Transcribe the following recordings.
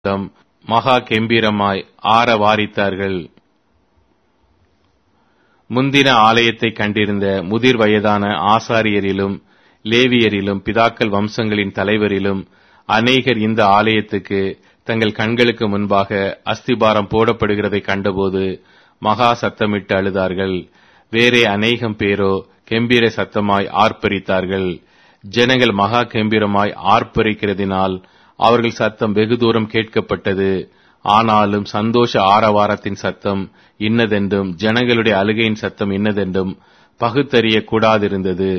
மகா கெம்பீரமாய் ஆரவாரித்தார்கள். முந்தின ஆலயத்தை கண்டிருந்த முதிர் வயதான ஆசாரியரிலும் லேவியரிலும் பிதாக்கள் வம்சங்களின் தலைவரிலும் அநேகர் இந்த ஆலயத்துக்கு தங்கள் கண்களுக்கு முன்பாக அஸ்திபாரம் போடப்படுகிறதை கண்டபோது மகா சத்தமிட்டு அழுதார்கள். வேறே அநேகம் பேரோ கெம்பீர சத்தமாய் ஆர்ப்பரித்தார்கள். ஜனங்கள் மகா கெம்பீரமாய் ஆர்ப்பரிக்கிறதினால் அவர்கள் சத்தம் வெகு தூரம் கேட்கப்பட்டது. ஆனாலும் சந்தோஷ ஆரவாரத்தின் சத்தம் இன்னதென்றும் ஜனங்களுடைய அழுகையின் சத்தம் இன்னதென்றும் பகுத்தறிய கூடாதிருந்தது.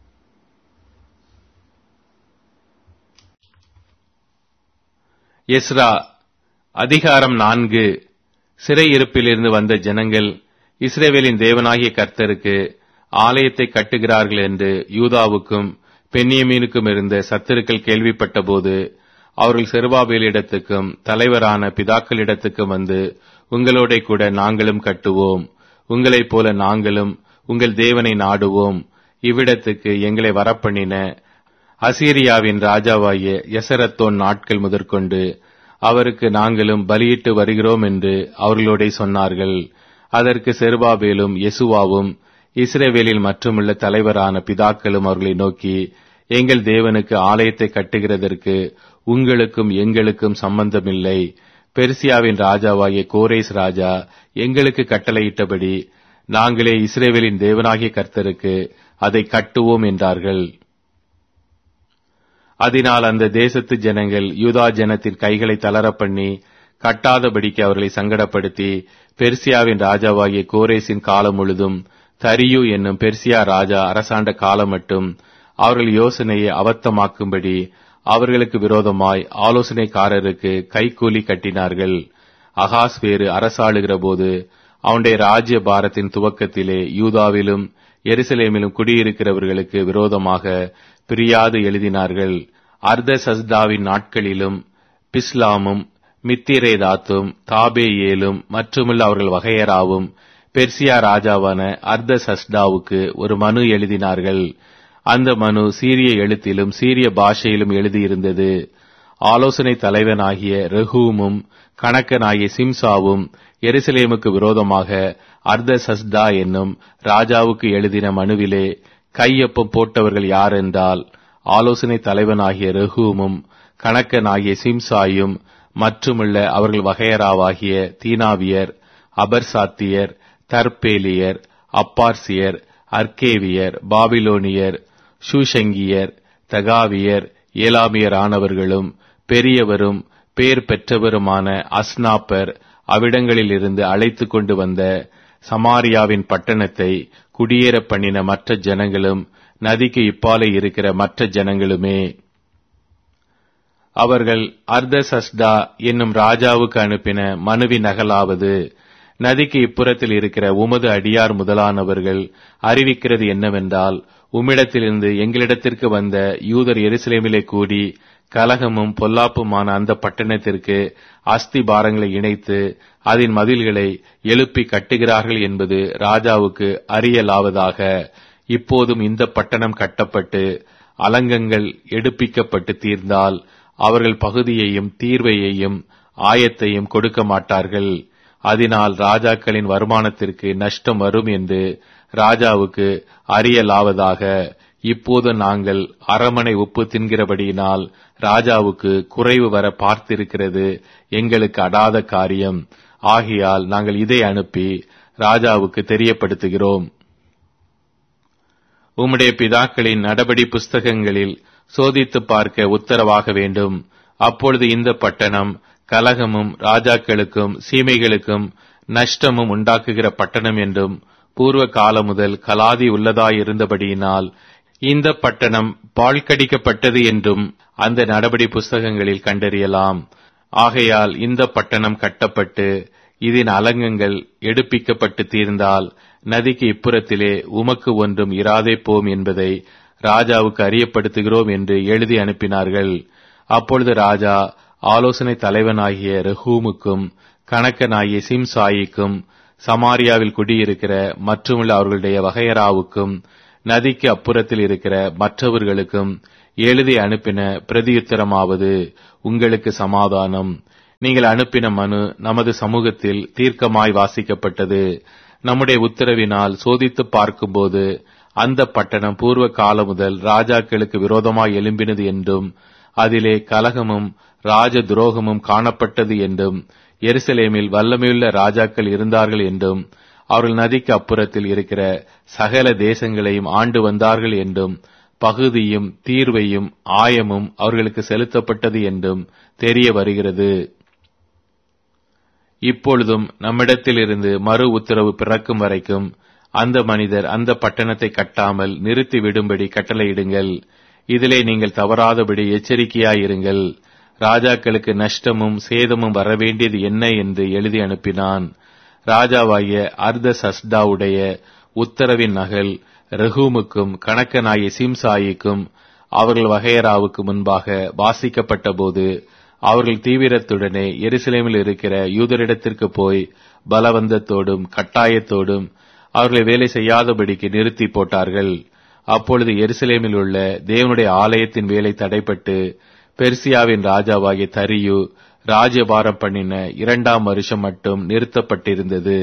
எஸ்ரா அதிகாரம் 4. சிறையிருப்பிலிருந்து வந்த ஜனங்கள் இஸ்ரவேலின் தேவனாகிய கர்த்தருக்கு ஆலயத்தை கட்டுகிறார்கள் என்று யூதாவுக்கும் பென்யமீனுக்கும் இருந்த சத்துருக்கள் கேள்விப்பட்டபோது அவர்கள் செருபாபேலிடத்துக்கும் தலைவரான பிதாக்களிடத்துக்கும் வந்து, உங்களோட கூட நாங்களும் கட்டுவோம், உங்களைப் போல நாங்களும் உங்கள் தேவனை நாடுவோம், இவ்விடத்துக்கு எங்களை வரப்பண்ணின அசீரியாவின் ராஜாவாகிய எசரத்தோன் நாட்கள் முதற்கொண்டு அவருக்கு நாங்களும் பலியிட்டு வருகிறோம் என்று அவர்களோட சொன்னார்கள். அதற்கு செருபாபேலும் யெசுவாவும் இஸ்ரவேலில் மற்றுமுள்ள தலைவரான பிதாக்களும் அவர்களை நோக்கி, எங்கள் தேவனுக்கு ஆலயத்தை கட்டுகிறதற்கு உங்களுக்கும் எங்களுக்கும் சம்பந்தமில்லை. பெர்சியாவின் ராஜாவாகிய கோரேஸ் ராஜா எங்களுக்கு கட்டளையிட்டபடி நாங்களே இஸ்ரவேலின் தேவனாகிய கர்த்தருக்கு அதை கட்டுவோம் என்றார்கள். அதனால் அந்த தேசத்து ஜனங்கள் யூதா ஜனத்தின் கைகளை தளரப் பண்ணி கட்டாதபடிக்கு அவர்களை சங்கடப்படுத்தி பெர்சியாவின் ராஜாவாகிய கோரேசின் காலம் முழுதும் தரியு என்னும் பெர்சியா ராஜா அரசாண்ட காலம் மட்டும் அவர்கள் யோசனையை அபத்தமாக்கும்படி அவர்களுக்கு விரோதமாய் ஆலோசனைக்காரருக்கு கைக்கூலி கட்டினார்கள். அகாஸ்வேரு அரசாளுகிற போது அவனுடைய ராஜ்ய பாரத்தின் துவக்கத்திலே யூதாவிலும் எருசலேமிலும் குடியிருக்கிறவர்களுக்கு விரோதமாக பிரியாது எழுதினார்கள். அர்தசஸ்தாவின் நாட்களிலும் பிஸ்லாமும் மித்திரேதாத்தும் தாபேயேலும் மற்றுமுள்ள அவர்கள் வகையராவும் பெர்சியா ராஜாவான அர்தசஸ்டாவுக்கு ஒரு மனு எழுதினார்கள். அந்த மனு சீரிய எழுத்திலும் சீரிய பாஷையிலும் எழுதியிருந்தது. ஆலோசனை தலைவனாகிய ரெஹூமும் கணக்கனாகிய சிம்சாவும் எருசலேமுக்கு விரோதமாக அர்தசஸ்டா என்னும் ராஜாவுக்கு எழுதின மனுவிலே கையொப்பம் போட்டவர்கள் யார் என்றால், ஆலோசனை தலைவனாகிய ரெஹூமும் கணக்கனாகிய சிம்சாயும் மற்றுமுள்ள அவர்கள் வகையராவாகிய தீனாவியர், அபர்சாத்தியர், தர்பேலியர், அப்பார்சியர், அர்கேவியர், பாபிலோனியர், ஷூஷங்கியர், தகாவியர், ஏலாமியர் ஆனவர்களும் பெரியவரும் பேர் பெற்றவருமான அஸ்னாப்பர் அவ்விடங்களில் இருந்து அழைத்து கொண்டு வந்த சமாரியாவின் பட்டணத்தை குடியேற பண்ணின மற்ற ஜனங்களும் நதிக்கு இப்பாலே இருக்கிற மற்ற ஜனங்களுமே. அவர்கள் அர்தசஸ்டா என்னும் ராஜாவுக்கு அனுப்பின மனுவின் நகலாவது, நதிக்கு இப்புறத்தில் இருக்கிற உமது அடியார் முதலானவர்கள் அறிவிக்கிறது என்னவென்றால், உம்மிடத்திலிருந்து எங்களிடத்திற்கு வந்த யூதர் எருசலேமிலே கூடி கலகமும் பொல்லாப்புமான அந்த பட்டணத்திற்கு அஸ்தி பாரங்களை இணைத்து அதன் மதில்களை எழுப்பி கட்டுகிறார்கள் என்பது ராஜாவுக்கு அறியலாவதாக. இப்போதும் இந்த பட்டணம் கட்டப்பட்டு அலங்கங்கள் எடுப்பிக்கப்பட்டு தீர்ந்தால் அவர்கள் பகுதியையும் தீர்வையையும் ஆயத்தையும் கொடுக்க மாட்டார்கள். அதனால் ராஜாக்களின் வருமானத்திற்கு நஷ்டம் வரும் என்று ராஜாவுக்கு அறியலாவதாக. இப்போது நாங்கள் அரமனை உப்பு தின்கிறபடியினால் ராஜாவுக்கு குறைவு வர பார்த்திருக்கிறது எங்களுக்கு அடாத காரியம். ஆகையால் நாங்கள் இதை அனுப்பி ராஜாவுக்கு தெரியப்படுத்துகிறோம். உம்முடைய பிதாக்களின் நடபடி புஸ்தகங்களில் சோதித்து பார்க்க உத்தரவாக வேண்டும். அப்பொழுது இந்த பட்டணம் கலகமும் ராஜாக்களுக்கும் சீமைகளுக்கும் நஷ்டமும் உண்டாக்குகிற பட்டணம் என்றும் பூர்வ காலம் முதல் கலாதி உள்ளதாயிருந்தபடியினால் இந்த பட்டணம் பாழ்கடிக்கப்பட்டது என்றும் அந்த நடபடி புஸ்தகங்களில் கண்டறியலாம். ஆகையால் இந்த பட்டணம் கட்டப்பட்டு இதன் அலங்கங்கள் எடுப்பிக்கப்பட்டு தீர்ந்தால் நதிக்கு இப்புறத்திலே உமக்கு ஒன்றும் இராதே போம் என்பதை ராஜாவுக்கு அறியப்படுத்துகிறோம் என்று எழுதி அனுப்பினார்கள். அப்பொழுது ராஜா ஆலோசனை தலைவனாகிய ரெஹூமுக்கும் கணக்கனாகிய சிம்சாயிக்கும் சமாரியாவில் குடியிருக்கிற மற்றுமுள்ள அவர்களுடைய வகையராவுக்கும் நதிக்கு அப்புறத்தில் இருக்கிற மற்றவர்களுக்கும் எழுதி அனுப்பின பிரதியுத்தரமாவது, உங்களுக்கு சமாதானம். நீங்கள் அனுப்பின மனு நமது சமூகத்தில் தீர்க்கமாய் வாசிக்கப்பட்டது. நம்முடைய உத்தரவினால் சோதித்து பார்க்கும்போது அந்த பட்டணம் பூர்வ காலம் முதல் ராஜாக்களுக்கு விரோதமாய் எழும்பினது என்றும் அதிலே கலகமும் ராஜ துரோகமும் காணப்பட்டது என்றும் எருசலேமில் வல்லமையுள்ள ராஜாக்கள் இருந்தார்கள் என்றும் அவர்கள் நதிக்கு அப்புறத்தில் இருக்கிற சகல தேசங்களையும் ஆண்டு வந்தார்கள் என்றும் பகுதியும் தீர்வையும் ஆயமும் அவர்களுக்கு செலுத்தப்பட்டது என்றும் தெரிய வருகிறது. இப்பொழுதும் நம்மிடத்திலிருந்து மறு உத்தரவு பிறக்கும் வரைக்கும் அந்த மனிதர் அந்த பட்டணத்தை கட்டாமல் நிறுத்தி விடும்படி கட்டளையிடுங்கள். இதிலே நீங்கள் தவறாதபடி எச்சரிக்கையாயிருங்கள். ராஜாக்களுக்கு நஷ்டமும் சேதமும் வரவேண்டியது என்ன என்று எழுதி அனுப்பினான். ராஜாவாகிய அர்தசஷ்டாவுடைய உத்தரவின் நகல் ரெகூமுக்கும் கணக்கனாகிய சிம்சாயிக்கும் அவர்கள் வகையராவுக்கு முன்பாக வாசிக்கப்பட்ட போது அவர்கள் தீவிரத்துடனே எருசலேமில் இருக்கிற யூதரிடத்திற்கு போய் பலவந்தத்தோடும் கட்டாயத்தோடும் அவர்களை வேலை செய்யாதபடிக்கு நிறுத்தி போட்டார்கள். அப்பொழுது எருசலேமில் உள்ள தேவனுடைய ஆலயத்தின் வேலை தடைப்பட்டு பெர்சியாவின் ராஜாவாகிய தரியு ராஜ்யபாரம் பண்ணின 2ஆம் வருஷம் மட்டும் நிறுத்தப்பட்டிருந்தது.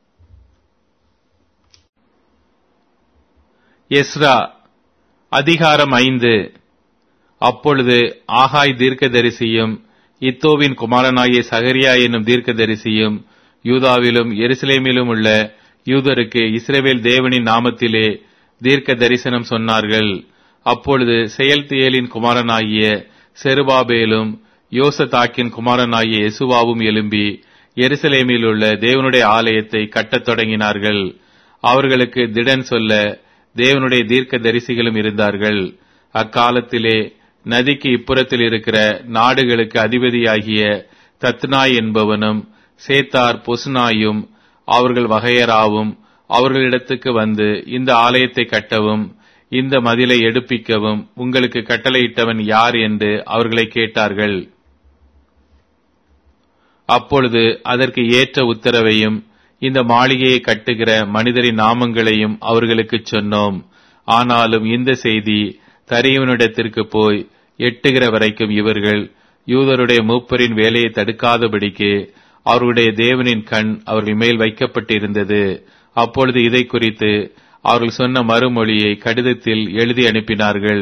எஸ்ரா அதிகாரம் 5. அப்பொழுது ஆகாய் தீர்க்கதரிசியும் இத்தோவின் குமாரனாகிய சகரியா என்னும் தீர்க்கதரிசியும் யூதாவிலும் எருசலேமிலும் உள்ள யூதருக்கு இஸ்ரவேல் தேவனின் நாமத்திலே தீர்க்க தரிசனம் சொன்னார்கள். அப்பொழுது செயல்தியேலின் குமாரனாகிய செருபாபேலும் யோசதாக்கின் குமாரனாகிய யெசுவாவும் எழும்பி எருசலேமில் உள்ள தேவனுடைய ஆலயத்தை கட்டத் தொடங்கினார்கள். அவர்களுக்கு திடன் சொல்ல தேவனுடைய தீர்க்க தரிசிகளும் இருந்தார்கள். அக்காலத்திலே நதிக்கு இப்புறத்தில் இருக்கிற நாடுகளுக்கு அதிபதியாகிய தத்னாய் என்பவனும் சேத்தார் பொஸ்னாயும் அவர்கள் வகையராவும் அவர்களிடத்துக்கு வந்து இந்த ஆலயத்தை கட்டவும் இந்த மதிலை எடுப்பிக்கவும் உங்களுக்கு கட்டளையிட்டவன் யார் என்று அவர்களை கேட்டார்கள். அப்பொழுது அதற்கு ஏற்ற உத்தரவையும் இந்த மாளிகையை கட்டுகிற மனிதரின் நாமங்களையும் அவர்களுக்கு சொன்னோம். ஆனாலும் இந்த செய்தி தரியவனிடத்திற்கு போய் எட்டுகிற வரைக்கும் இவர்கள் யூதருடைய மூப்பரின் வேலையை தடுக்காதபடிக்கு அவர்களுடைய தேவனின் கண் அவர்கள் மேல் வைக்கப்பட்டிருந்தது. அப்பொழுது இதை குறித்து அவர்கள் சொன்ன மறுமொழியை கடிதத்தில் எழுதி அனுப்பினார்கள்.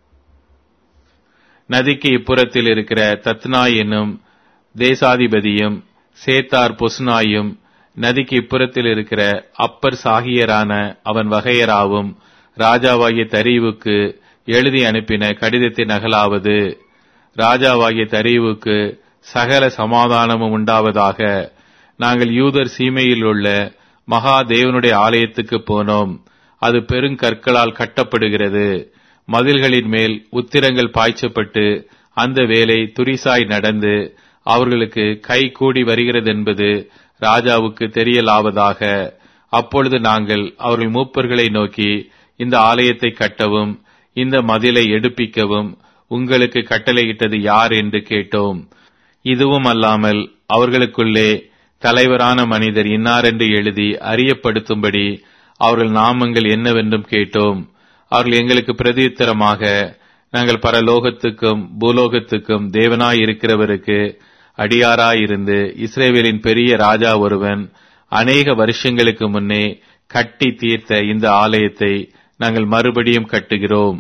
நதிக்கு இப்புறத்தில் இருக்கிற தத்னாய் என்னும் தேசாதிபதியும் சேத்தார் பொஸ்னாயும் நதிக்கு இப்புறத்தில் இருக்கிற அப்பர் சாகியரான அவன் வகையராவும் ராஜாவாகிய தரியுவுக்கு எழுதி அனுப்பின கடிதத்தின் நகலாவது: ராஜாவாகிய தரியுவுக்கு சகல சமாதானமும் உண்டாவதாக. நாங்கள் யூதர் சீமையில் உள்ள மகா தேவனுடைய ஆலயத்துக்கு போனோம். அது பெருங்கற்களால் கட்டப்படுகிறது. மதில்களின் மேல் உத்திரங்கள் பாய்ச்சப்பட்டு அந்த வேலை துரிசாய் நடந்து அவர்களுக்கு கை கூடி வருகிறதென்பது ராஜாவுக்கு தெரியலாவதாக. அப்பொழுது நாங்கள் அவர்கள் மூப்பர்களை நோக்கி, இந்த ஆலயத்தை கட்டவும் இந்த மதிலை எடுப்பிக்கவும் உங்களுக்கு கட்டளையிட்டது யார் என்று கேட்டோம். இதுவும் அல்லாமல் அவர்களுக்குள்ளே தலைவரான மனிதர் இன்னாரென்று எழுதி அறியப்படுத்தும்படி அவர்கள் நாமங்கள் என்னவென்றும் கேட்டோம். அவர்கள் எங்களுக்கு பிரதியுத்தரமாக, நாங்கள் பரலோகத்துக்கும் பூலோகத்துக்கும் தேவனாயிருக்கிறவருக்கு அடியாராயிருந்து இஸ்ரவேலின் பெரிய ராஜா ஒருவன் அநேக வருஷங்களுக்கு முன்னே கட்டி தீர்த்த இந்த ஆலயத்தை நாங்கள் மறுபடியும் கட்டுகிறோம்.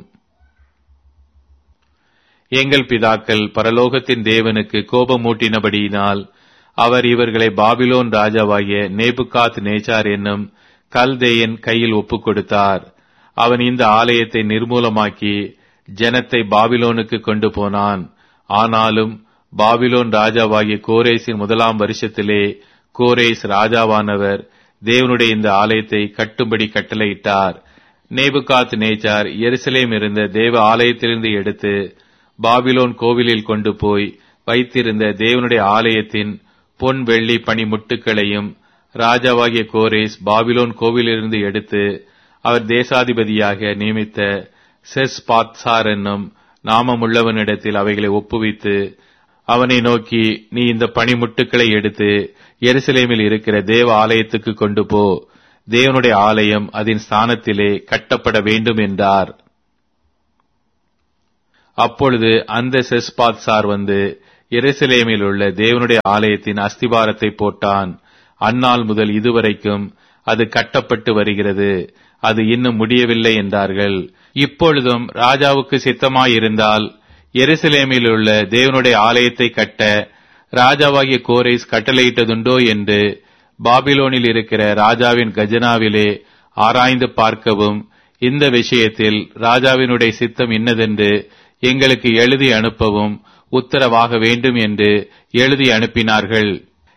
எங்கள் பிதாக்கள் பரலோகத்தின் தேவனுக்கு கோபமூட்டினபடியினால் அவர் இவர்களை பாபிலோன் ராஜாவாகிய நேபுகாத் நேச்சார் என்னும் கல்தேயன் கையில் ஒப்புக் கொடுத்தார். அவன் இந்த ஆலயத்தை நிர்மூலமாக்கி ஜனத்தை பாபிலோனுக்கு கொண்டு போனான். ஆனாலும் பாபிலோன் ராஜாவாகிய கோரேசின் 1ஆம் வருஷத்திலே கோரேஸ் ராஜாவானவர் தேவனுடைய இந்த ஆலயத்தை கட்டும்படி கட்டளையிட்டார். நேபுகாத் நேச்சார் எருசலேம் இருந்த தேவ ஆலயத்திலிருந்து எடுத்து பாபிலோன் கோவிலில் கொண்டு போய் வைத்திருந்த தேவனுடைய ஆலயத்தின் பொன் வெள்ளி பணிமுட்டுகளையும் ராஜாவாகிய கோரேஸ் பாபிலோன் கோவிலிருந்து எடுத்து அவர் தேசாதிபதியாக நியமித்த செஸ்பாத்சார் என்னும் நாமமுள்ளவனிடத்தில் அவைகளை ஒப்புவித்து அவனை நோக்கி, நீ இந்த பணிமுட்டுக்களை எடுத்து எருசலேமில் இருக்கிற தேவ ஆலயத்துக்கு கொண்டு போ. தேவனுடைய ஆலயம் அதன் ஸ்தானத்திலே கட்டப்பட வேண்டும் என்றார். அப்பொழுது அந்த செஸ்பாத்சார் வந்து எருசலேமில் உள்ள தேவனுடைய ஆலயத்தின் அஸ்திபாரத்தை போட்டான். அந்நாள் முதல் இதுவரைக்கும் அது கட்டப்பட்டு வருகிறது, அது இன்னும் முடியவில்லை என்றார்கள். இப்பொழுதும் ராஜாவுக்கு சித்தமாயிருந்தால் எருசலேமில் உள்ள தேவனுடைய ஆலயத்தை கட்ட ராஜாவாகிய கோரேஸ் கட்டளையிட்டதுண்டோ என்று பாபிலோனில் இருக்கிற ராஜாவின் கஜனாவிலே ஆராய்ந்து பார்க்கவும், இந்த விஷயத்தில் ராஜாவினுடைய சித்தம் இன்னதென்று எங்களுக்கு எழுதி அனுப்பவும் உத்தரவாக வேண்டும் என்று எழுதி அனுப்பினார்கள்.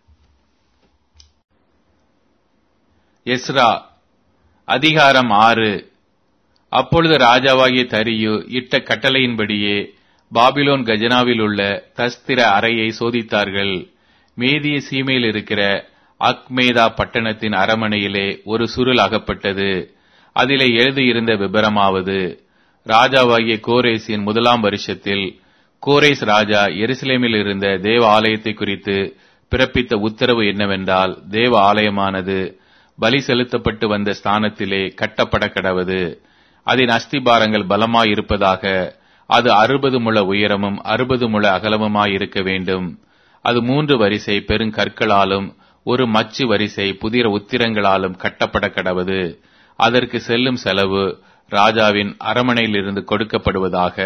எஸ்ரா அதிகாரம் 6. அப்பொழுது ராஜாவாகிய தரியு இட்ட கட்டளையின்படியே பாபிலோன் கஜனாவில் உள்ள தஸ்திர அறையை சோதித்தார்கள். மேதிய சீமையில் இருக்கிற அக்மேதா பட்டணத்தின் அரமனையிலே ஒரு சுருள் அகப்பட்டது. அதிலே எழுதியிருந்த விபரமாவது, ராஜாவாகிய கோரேசின் 1ஆம் வருஷத்தில் கோரேஸ் ராஜா எருசலேமில் இருந்த தேவ ஆலயத்தை குறித்து பிறப்பித்த உத்தரவு என்னவென்றால், தேவ ஆலயமானது பலி செலுத்தப்பட்டு வந்த ஸ்தானத்திலே கட்டப்பட கடவது. அதன் அஸ்திபாரங்கள் பலமாயிருப்பதாக, அது 60 முழ உயரமும் 60 முழ அகலமுமாயிருக்க வேண்டும். அது 3 வரிசை பெருங்கற்களாலும் 1 மச்சு வரிசை புதிர உத்திரங்களாலும் கட்டப்பட கடவது. அதற்கு செல்லும் செலவு ராஜாவின் அரமனையிலிருந்து கொடுக்கப்படுவதாக.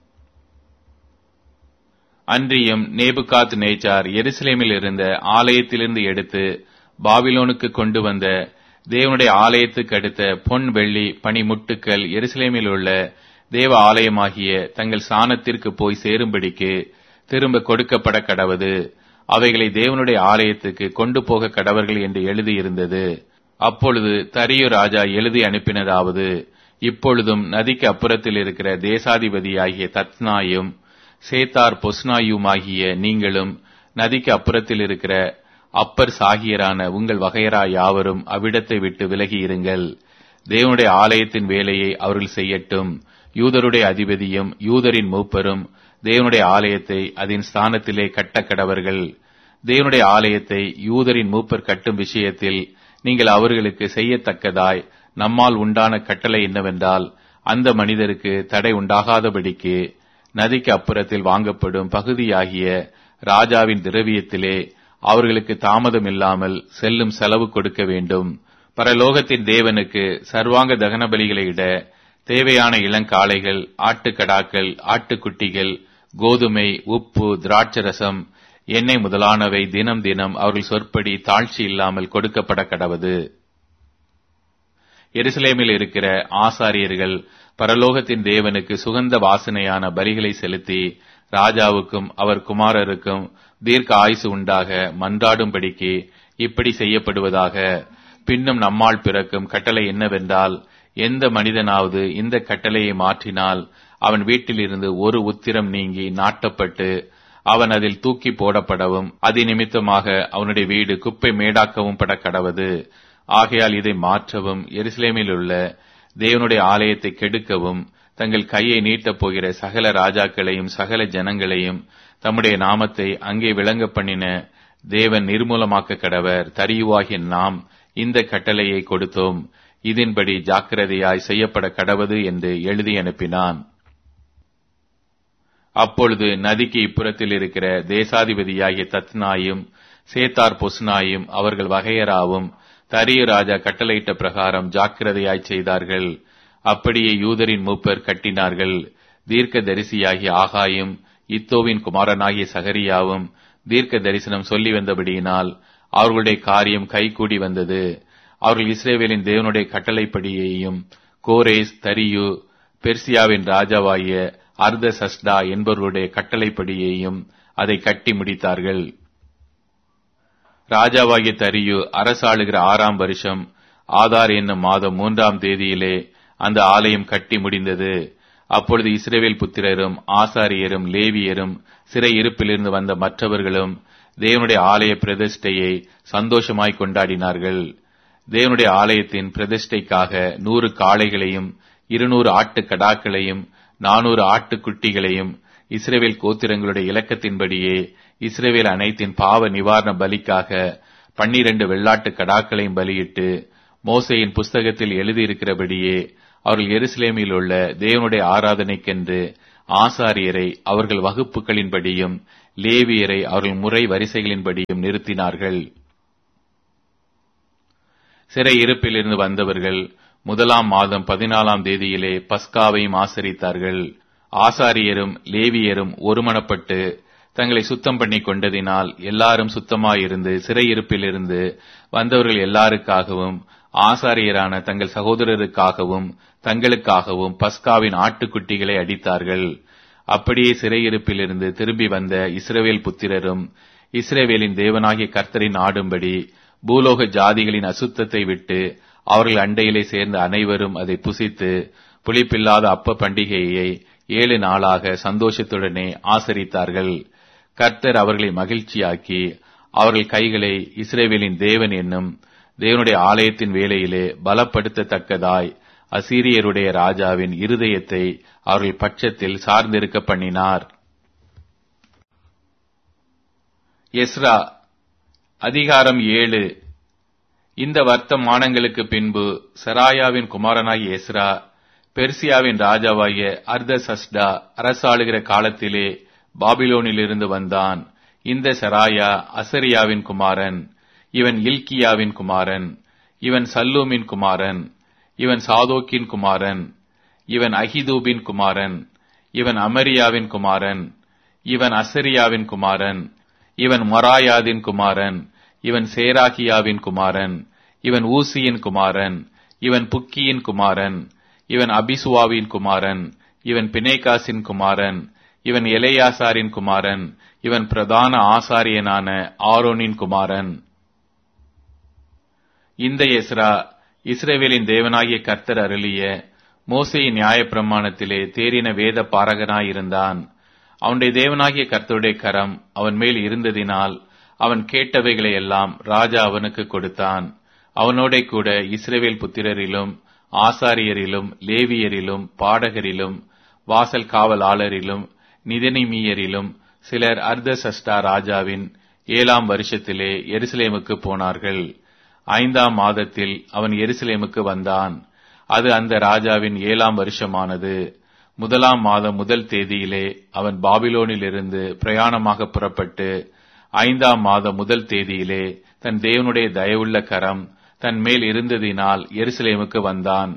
அன்றியும் நேபுகாத் நேச்சார் எருசலேமில் இருந்த ஆலயத்திலிருந்து எடுத்து பாபிலோனுக்கு கொண்டு வந்த தேவனுடைய ஆலயத்துக்கு அடுத்த பொன் வெள்ளி பனிமுட்டுக்கள் எருசலேமில் உள்ள தேவ ஆலயமாகிய தங்கள் ஸ்தானத்திற்கு போய் சேரும்படிக்கு திரும்ப கொடுக்கப்பட கடவது. அவைகளை தேவனுடைய ஆலயத்துக்கு கொண்டு போக கடவர்கள் என்று எழுதியிருந்தது. அப்பொழுது தரியு ராஜா எழுதி அனுப்பினதாவது, இப்பொழுதும் நதிக்கு அப்புறத்தில் இருக்கிற தேசாதிபதியாகிய தத்னாயும் சேத்தார் பொஸ்னாயுமாகிய நீங்களும் நதிக்கு அப்புறத்தில் இருக்கிற அப்பர் சாகியரான உங்கள் வகையரா யாவரும் அவ்விடத்தை விட்டு விலகி இருங்கள். தேவனுடைய ஆலயத்தின் வேலையை அவர்கள் செய்யட்டும். யூதருடைய அதிபதியும் யூதரின் மூப்பரும் தேவனுடைய ஆலயத்தை அதன் ஸ்தானத்திலே கட்டக்கடவர்கள். தேவனுடைய ஆலயத்தை யூதரின் மூப்பர் கட்டும் விஷயத்தில் நீங்கள் அவர்களுக்கு செய்யத்தக்கதாய் நம்மால் உண்டான கட்டளை என்னவென்றால், அந்த மனிதருக்கு தடை உண்டாகாதபடிக்கு நதிக்கு அப்புறத்தில் வாங்கப்படும் பகுதியாகிய ராஜாவின் திரவியத்திலே அவர்களுக்கு தாமதம் இல்லாமல் செல்லும் செலவு கொடுக்க வேண்டும். பரலோகத்தின் தேவனுக்கு சர்வாங்க தகன பலிகளை இட தேவையான இளங்காளைகள், ஆட்டுக்கடாக்கள், ஆட்டுக்குட்டிகள், கோதுமை, உப்பு, திராட்சரசம், எண்ணெய் முதலானவை தினம் தினம் அவர்கள் சொற்படி தாழ்ச்சி இல்லாமல் கொடுக்கப்பட கடவது. எருசலேமில் இருக்கிற ஆசாரியர்கள் பரலோகத்தின் தேவனுக்கு சுகந்த வாசனையான பலிகளை செலுத்தி ராஜாவுக்கும் அவர் குமாரருக்கும் தீர்க்க ஆயுசு உண்டாக மன்றாடும்படிக்கு இப்படி செய்யப்படுவதாக. பின்னும் நம்மால் பிறக்கும் கட்டளை என்னவென்றால், எந்த மனிதனாவது இந்த கட்டளையை மாற்றினால் அவன் வீட்டிலிருந்து 1 உத்திரம் நீங்கி நாட்டப்பட்டு அவன் அதில் தூக்கி போடப்படவும் அதிநிமித்தமாக அவனுடைய வீடு குப்பை மேடாக்கவும் பட கடவது. ஆகையால் இதை மாற்றவும் எருசலேமில் உள்ள தேவனுடைய ஆலயத்தை கெடுக்கவும் தங்கள் கையை நீட்டப் போகிற சகல ராஜாக்களையும் சகல ஜனங்களையும் தம்முடைய நாமத்தை அங்கே விளங்க பண்ணின தேவன் நிர்மூலமாக்க கடவர். தரியுவாகிய நாம் இந்த கட்டளையை கொடுத்தோம். இதன்படி ஜாக்கிரதையாய் செய்யப்பட கடவது என்று எழுதி அனுப்பினான். அப்பொழுது நதிக்கு இப்புறத்தில் இருக்கிற தேசாதிபதியாகிய தத்னாயும் சேத்தார் பொஸ்னாயும் அவர்கள் வகையராவும் தரியு ராஜா கட்டளையிட்ட பிரகாரம் ஜாக்கிரதையாய் செய்தார்கள். அப்படியே யூதரின் மூப்பர் கட்டினார்கள். தீர்க்க தரிசியாகிய ஆகாயும் இத்தோவின் குமாரனாகிய சகரியாவும் தீர்க்க தரிசனம் சொல்லி வந்தபடியினால் அவர்களுடைய காரியம் கைகூடி வந்தது. அவர்கள் இஸ்ரவேலின் தேவனுடைய கட்டளைப்படியையும் கோரேஸ், தரியு, பெர்சியாவின் ராஜாவாகிய அர்தசஷ்டா என்பவர்களுடைய கட்டளைப்படியையும் அதை கட்டி முடித்தார்கள். ராஜாவாகிய தரியு அரசாளுகிற 6ஆம் வருஷம் ஆதார் என்னும் மாதம் 3ஆம் தேதியிலே அந்த ஆலயம் கட்டி முடிந்தது. அப்பொழுது இஸ்ரவேல் புத்திரரும் ஆசாரியரும் லேவியரும் சிறை இருப்பிலிருந்து வந்த மற்றவர்களும் தேவனுடைய ஆலய பிரதிஷ்டையை சந்தோஷமாய் கொண்டாடினார்கள். தேவனுடைய ஆலயத்தின் பிரதிஷ்டைக்காக 100 காளைகளையும் 200 ஆட்டுக்கடாக்களையும் 400 ஆட்டுக்குட்டிகளையும் இஸ்ரவேல் கோத்திரங்களுடைய இலக்கத்தின்படியே இஸ்ரவேல் அனைத்தின் பாவ நிவாரண பலிக்காக 12 வெள்ளாட்டு கடாக்களையும் பலியிட்டு மோசேயின் புஸ்தகத்தில் எழுதியிருக்கிறபடியே அவர்கள் எருசலேமில் உள்ள தேவனுடைய ஆராதனைக்கென்று ஆசாரியரை அவர்கள் வகுப்புகளின்படியும் லேவியரை அவர்கள் முறை வரிசைகளின்படியும் நிறுத்தினார்கள். சிறை இருப்பிலிருந்து வந்தவர்கள் 1 மாதம் 14 தேதியிலே பஸ்காவையும் ஆசரித்தார்கள். ஆசாரியரும் லேவியரும் ஒருமனப்பட்டு தங்களை சுத்தம் பண்ணி கொண்டதினால் எல்லாரும் சுத்தமாயிருந்து சிறையிருப்பிலிருந்து வந்தவர்கள் எல்லாருக்காகவும் ஆசாரியரான தங்கள் சகோதரருக்காகவும் தங்களுக்காகவும் பஸ்காவின் ஆட்டுக்குட்டிகளை அடித்தார்கள். அப்படியே சிறையிருப்பிலிருந்து திரும்பி வந்த இஸ்ரவேல் புத்திரரும் இஸ்ரவேலின் தேவனாகிய கர்த்தரை நாடும்படி பூலோக ஜாதிகளின் அசுத்தத்தை விட்டு அவர்கள் அண்டையிலே சேர்ந்த அனைவரும் அதை புசித்து புளிப்பில்லாத அப்ப பண்டிகையை 7 நாளாக சந்தோஷத்துடனே ஆசரித்தார்கள். கர்த்தர் அவர்களை மகிழ்ச்சியாக்கி அவர்கள் கைகளை இஸ்ரவேலின் தேவன் என்னும் தேவனுடைய ஆலயத்தின் வேலையிலே பலப்படுத்தத்தக்கதாய் அசீரியருடைய ராஜாவின் இருதயத்தை அவர்கள் பட்சத்தில் சார்ந்திருக்க பண்ணினார். எஸ்ரா அதிகாரம் 7. இந்த வர்த்தமானங்களுக்கு பின்பு செராயாவின் குமாரனாகிய எஸ்ரா பெர்சியாவின் ராஜாவாகிய அர்தசஷ்டா அரசாளுகிற காலத்திலே பாபிலோனிலிருந்து வந்தான். இந்த செராயா அசரியாவின் குமாரன், இவன் இல்கியாவின் குமாரன், இவன் சல்லூமின் குமாரன், இவன் சாதோக்கின் குமாரன், இவன் அகிதூபின் குமாரன், இவன் அமரியாவின் குமாரன், இவன் அசரியாவின் குமாரன், இவன் மொராயாதின் குமாரன், இவன் சேராகியாவின் குமாரன், இவன் ஊசியின் குமாரன், இவன் புக்கியின் குமாரன், இவன் அபிசுவாவின் குமாரன், இவன் பினேகாசின் குமாரன், இவன் எலெயாசாரின் குமாரன், இவன் பிரதான ஆசாரியனான ஆரோனின் குமாரன். இந்த எஸ்ரா இஸ்ரவேலின் தேவனாகிய கர்த்தர் அருளிய மோசேயின் நியாயப்பிரமாணத்திலே தேறின வேத பாரகனாயிருந்தான். அவனுடைய தேவனாகிய கர்த்தருடைய கரம் அவன் மேல் இருந்ததினால் அவன் கேட்டவைகளை எல்லாம் ராஜா அவனுக்கு கொடுத்தான். அவனோட கூட இஸ்ரவேல் புத்திரரிலும் ஆசாரியரிலும் லேவியரிலும் பாடகரிலும் வாசல் காவலாளரிலும் நிதனிமியரிலும் சிலர் அர்தசஷ்டா ராஜாவின் 7ஆம் வருஷத்திலே எருசலேமுக்கு போனார்கள். 5ஆம் மாதத்தில் அவன் எருசலேமுக்கு வந்தான். அது அந்த ராஜாவின் 7ஆம் வருஷமானது. 1 மாதம் 1 தேதியிலே அவன் பாபிலோனிலிருந்து பிரயாணமாக புறப்பட்டு 5ஆம் மாதம் 1 தேதியிலே தன் தேவனுடைய தயவுள்ள கரம் தன் மேல் இருந்ததினால் எருசலேமுக்கு வந்தான்.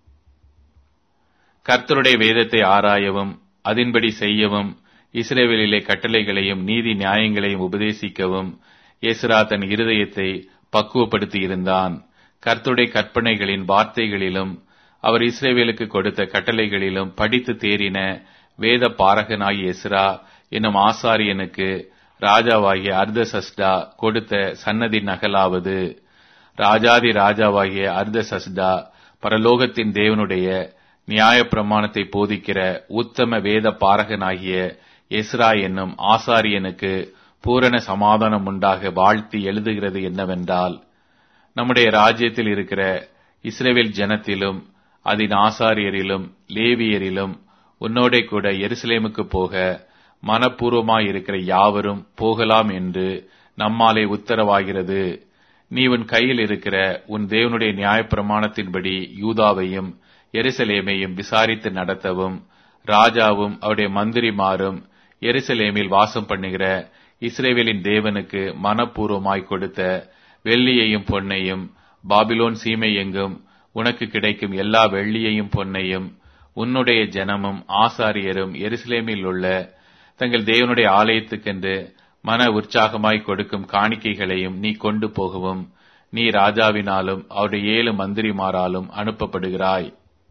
கர்த்தருடைய வேதத்தை ஆராயவும் அதின்படி செய்யவும் இஸ்ரவேலிலே கட்டளைகளையும் நீதி நியாயங்களையும் உபதேசிக்கவும் எஸ்ரா தன் இருதயத்தை பக்குவப்படுத்தி இருந்தான். கர்த்தருடைய கற்பனைகளின் வார்த்தைகளிலும் அவர் இஸ்ரவேலுக்கு கொடுத்த கட்டளைகளிலும் படித்து தேறின வேத பாரகனாகிய எஸ்ரா என்னும் ஆசாரியனுக்கு ராஜாவாகிய அர்தசஷ்டா கொடுத்த சன்னதி நகலாவது, ராஜாதி ராஜாவாகிய அர்தசஷ்டா பரலோகத்தின் தேவனுடைய நியாயப்பிரமாணத்தை போதிக்கிற உத்தம வேத பாரகனாகிய எஸ்ரா என்னும் ஆசாரியனுக்கு பூரண சமாதானம் உண்டாக வாழ்த்தி எழுதுகிறது என்னவென்றால், நம்முடைய ராஜ்யத்தில் இருக்கிற இஸ்ரவேல் ஜனத்திலும் அதன் ஆசாரியரிலும் லேவியரிலும் உன்னோடே கூட எருசலேமுக்கு போக மனப்பூர்வமாயிருக்கிற யாவரும் போகலாம் என்று நம்மாலே உத்தரவாகிறது. நீ உன் கையில் இருக்கிற உன் தேவனுடைய நியாயப்பிரமாணத்தின்படி யூதாவையும் எருசலேமையும் விசாரித்து நடத்தவும், ராஜாவும் அவருடைய மந்திரிமாரும் எருசலேமில் வாசம் பண்ணுகிற இஸ்ரவேலின் தேவனுக்கு மனப்பூர்வமாய் கொடுத்த வெள்ளியையும் பொன்னையும் பாபிலோன் சீமை எங்கும் உனக்கு கிடைக்கும் எல்லா வெள்ளியையும் பொன்னையும் உன்னுடைய ஜனமும் ஆசாரியரும் எருசலேமில் உள்ள தங்கள் தேவனுடைய ஆலயத்துக்கென்று மன உற்சாகமாய் கொடுக்கும் காணிக்கைகளையும் நீ கொண்டு போகவும் நீ ராஜாவினாலும் அவருடைய 7 மந்திரிமாராலும் அனுப்பப்படுகிறாய்.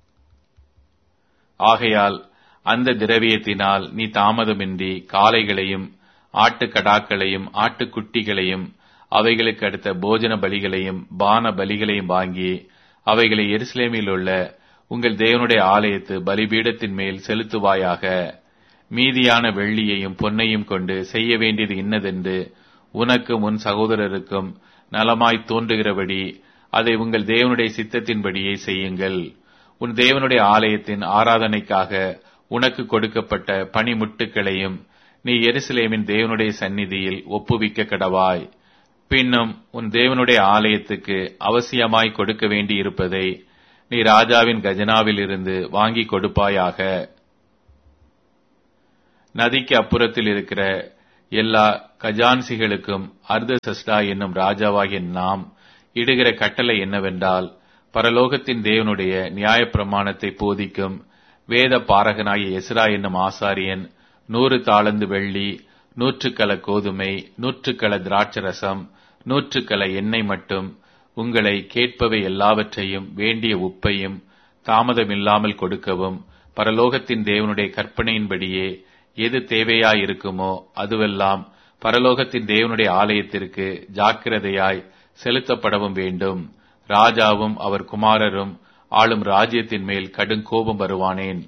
ஆகையால் அந்த திரவியத்தினால் நீ தாமதமின்றி காளைகளையும் ஆட்டுக்கடாக்களையும் ஆட்டுக்குட்டிகளையும் அவைகளுக்கு அடுத்த போஜன பலிகளையும் பான பலிகளையும் வாங்கி அவைகளை எருசலேமில் உள்ள உங்கள் தேவனுடைய ஆலயத்து பலிபீடத்தின் மேல் செலுத்துவாயாக. மீதியான வெள்ளியையும் பொன்னையும் கொண்டு செய்ய வேண்டியது இன்னதென்று உனக்கும் உன் சகோதரருக்கும் நலமாய் தோன்றுகிறபடி அதை உங்கள் தேவனுடைய சித்தத்தின்படியே செய்யுங்கள். உன் தேவனுடைய ஆலயத்தின் ஆராதனைக்காக உனக்கு கொடுக்கப்பட்ட பணிமுட்டுகளையும் நீ எருசலேமின் தேவனுடைய சந்நிதியில் ஒப்புவிக்க கடவாய். பின்னும் உன் தேவனுடைய ஆலயத்துக்கு அவசியமாய் கொடுக்க வேண்டியிருப்பதை நீ ராஜாவின் கஜனாவில் இருந்து வாங்கி கொடுப்பாயாக. நதிக்கு அப்புறத்தில் இருக்கிற எல்லா கஜான்சிகளுக்கும் அர்தசஷ்டா என்னும் ராஜாவாகிய நாம் இடுகிற கட்டளை என்னவென்றால், பரலோகத்தின் தேவனுடைய நியாயப்பிரமாணத்தை போதிக்கும் வேத பாரகனாகிய எஸ்ரா என்னும் ஆசாரியன் 100 தாலந்து வெள்ளி, 100 கல கோதுமை, 100 கல திராட்சரசம், 100 கல எண்ணெய் மட்டும் உங்களை கேட்பவை எல்லாவற்றையும் வேண்டிய உப்பையும் தாமதமில்லாமல் கொடுக்கவும், பரலோகத்தின் தேவனுடைய கற்பனையின்படியே எது தேவையாயிருக்குமோ அதுவெல்லாம் பரலோகத்தின் தேவனுடைய ஆலயத்திற்கு ஜாக்கிரதையாய் செலுத்தப்படவும் வேண்டும். ராஜாவும் அவர் குமாரரும் ஆளும் ராஜ்யத்தின் மேல் கடும் கோபம் வருவானேன்.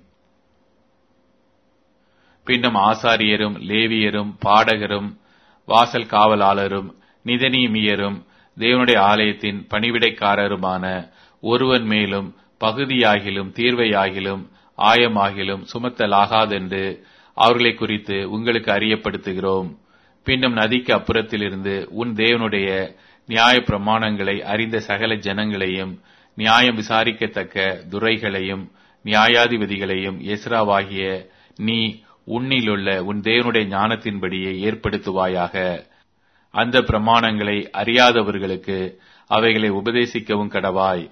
பின்னும் ஆசாரியரும் லேவியரும் பாடகரும் வாசல் காவலாளரும் நிதனீமியரும் தேவனுடைய ஆலயத்தின் பணிவிடைக்காரருமான ஒருவன் மேலும் பகுதியாகிலும் தீர்வையாகிலும் ஆயமாகிலும் சுமத்தலாகாதென்று அவர்களை குறித்து உங்களுக்கு அறியப்படுத்துகிறோம். பின்னும் நதிக்கு அப்புறத்திலிருந்து உன் தேவனுடைய நியாய பிரமாணங்களை அறிந்த சகல ஜனங்களையும் நியாயம் விசாரிக்கத்தக்க துரைகளையும் நியாயாதிபதிகளையும் எஸ்ராவாகிய நீ உன்னிலுள்ள உன் தேவனுடைய ஞானத்தின்படியே ஏற்படுத்துவாயாக. அந்த பிரமாணங்களை அறியாதவர்களுக்கு அவைகளை உபதேசிக்கவும் கடவாய்.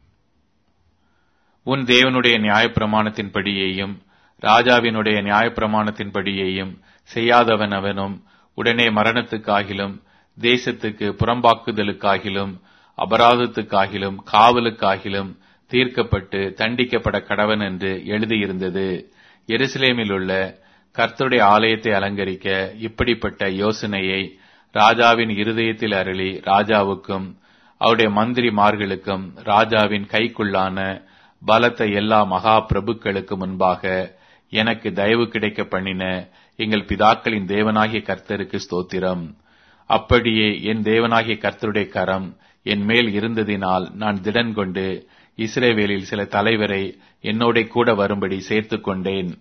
உன் தேவனுடைய நியாயப்பிரமாணத்தின்படியேயும் ராஜாவினுடைய நியாயப்பிரமாணத்தின்படியேயும் செய்யாதவன் அவனும் உடனே மரணத்துக்காகிலும் தேசத்துக்கு புறம்பாக்குதலுக்காகிலும் அபராதத்துக்காகிலும் காவலுக்காகிலும் தீர்க்கப்பட்டு தண்டிக்கப்பட கடவன் என்று எழுதியிருந்தது. எருசலேமில் உள்ள கர்த்தருடைய ஆலயத்தை அலங்கரிக்க இப்படிப்பட்ட யோசனையை ராஜாவின் இருதயத்தில் அருளி ராஜாவுக்கும் அவருடைய மந்திரிமார்களுக்கும் ராஜாவின் கைக்குள்ளான பலத்த எல்லா மகா பிரபுக்களுக்கு முன்பாக எனக்கு தயவு கிடைக்க பண்ணின எங்கள் பிதாக்களின் தேவனாகிய கர்த்தருக்கு ஸ்தோத்திரம். அப்படியே என் தேவனாகிய கர்த்தருடைய கரம் என் மேல் இருந்ததினால் நான் திடன் கொண்டு இஸ்ரவேலில் சில தலைவரை என்னோட கூட வரும்படி சேர்த்துக் கொண்டேன்.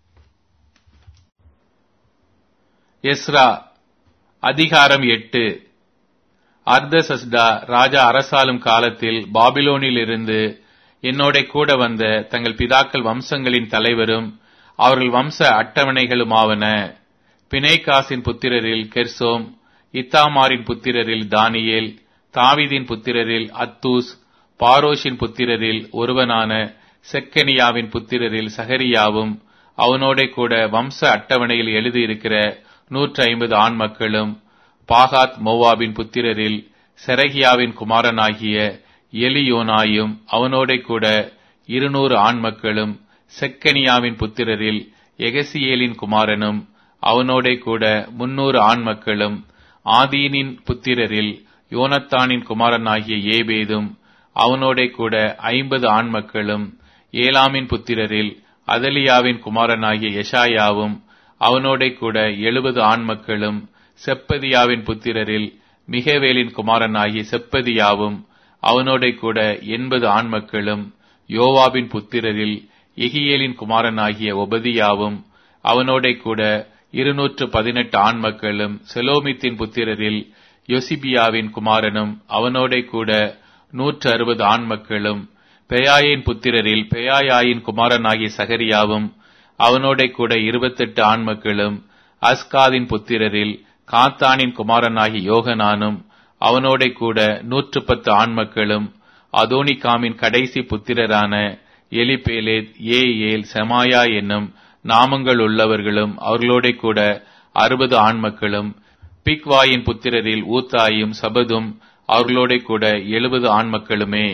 எஸ்ரா அதிகாரம் 8. அர்தசஷ்டா ராஜா அரசாளும் காலத்தில் பாபிலோனில் இருந்து என்னோட கூட வந்த தங்கள் பிதாக்கள் வம்சங்களின் தலைவரும் அவர்கள் வம்ச அட்டவணைகளுமாவன: பினேகாசின் புத்திரரில் கெர்சோம், இத்தாமாரின் புத்திரரில் தானியேல், தாவீதின் புத்திரரில் அத்தூஸ், பாரோஷின் புத்திரரில் ஒருவனான செக்கனியாவின் புத்திரரில் சகரியாவும், அவனோட கூட வம்ச அட்டவணையில் எழுதியிருக்கிற 150 ஆண் மக்களும், பாகாத் மோவாபின் புத்திரரில் செரகியாவின் குமாரனாகிய எலியோனாயும், அவனோட கூட 200 ஆண் மக்களும், செக்கனியாவின் புத்திரரில் எகசியேலின் குமாரனும், அவனோட கூட 300 ஆண் மக்களும், ஆதீனின் புத்திரரில் யோனத்தானின் குமாரனாகிய ஏபேதும், அவனோட கூட 50 ஆண் மக்களும், ஏலாமின் புத்திரரில் அதலியாவின் குமாரனாகிய எஷாயாவும், அவனோட கூட 70 ஆண் மக்களும், செப்பதியாவின் புத்திரரில் மிகவேலின் குமாரனாகிய செப்பதியாவும், அவனோட கூட 80 ஆண் மக்களும், யோவாபின் புத்திரரில் எகியேலின் குமாரனாகிய ஒபதியாவும், அவனோட கூட 218 ஆண் மக்களும், செலோமித்தின் புத்திரரில் யோசிபியாவின் குமாரனும், அவனோட கூட 160 ஆண் மக்களும், பெயாயின் புத்திரரில் பெயாயாயின் குமாரனாகிய சகரியாவும், அவனோட கூட 28 ஆண் மக்களும், அஸ்காதின் புத்திரரில் காத்தானின் குமாரனாகிய யோகனானும், அவனோட கூட 110 ஆண் மக்களும், அதோனிகாமின் கடைசி புத்திரரான எலிபேலேத், ஏயேல், செமாயா என்னும் நாமங்கள் உள்ளவர்களும், அவர்களோட கூட 60 ஆண் மக்களும், பிக்வாயின் புத்திரரில் ஊத்தாயும் சபதும், அவர்களோட கூட 70 ஆண் மக்களுமே.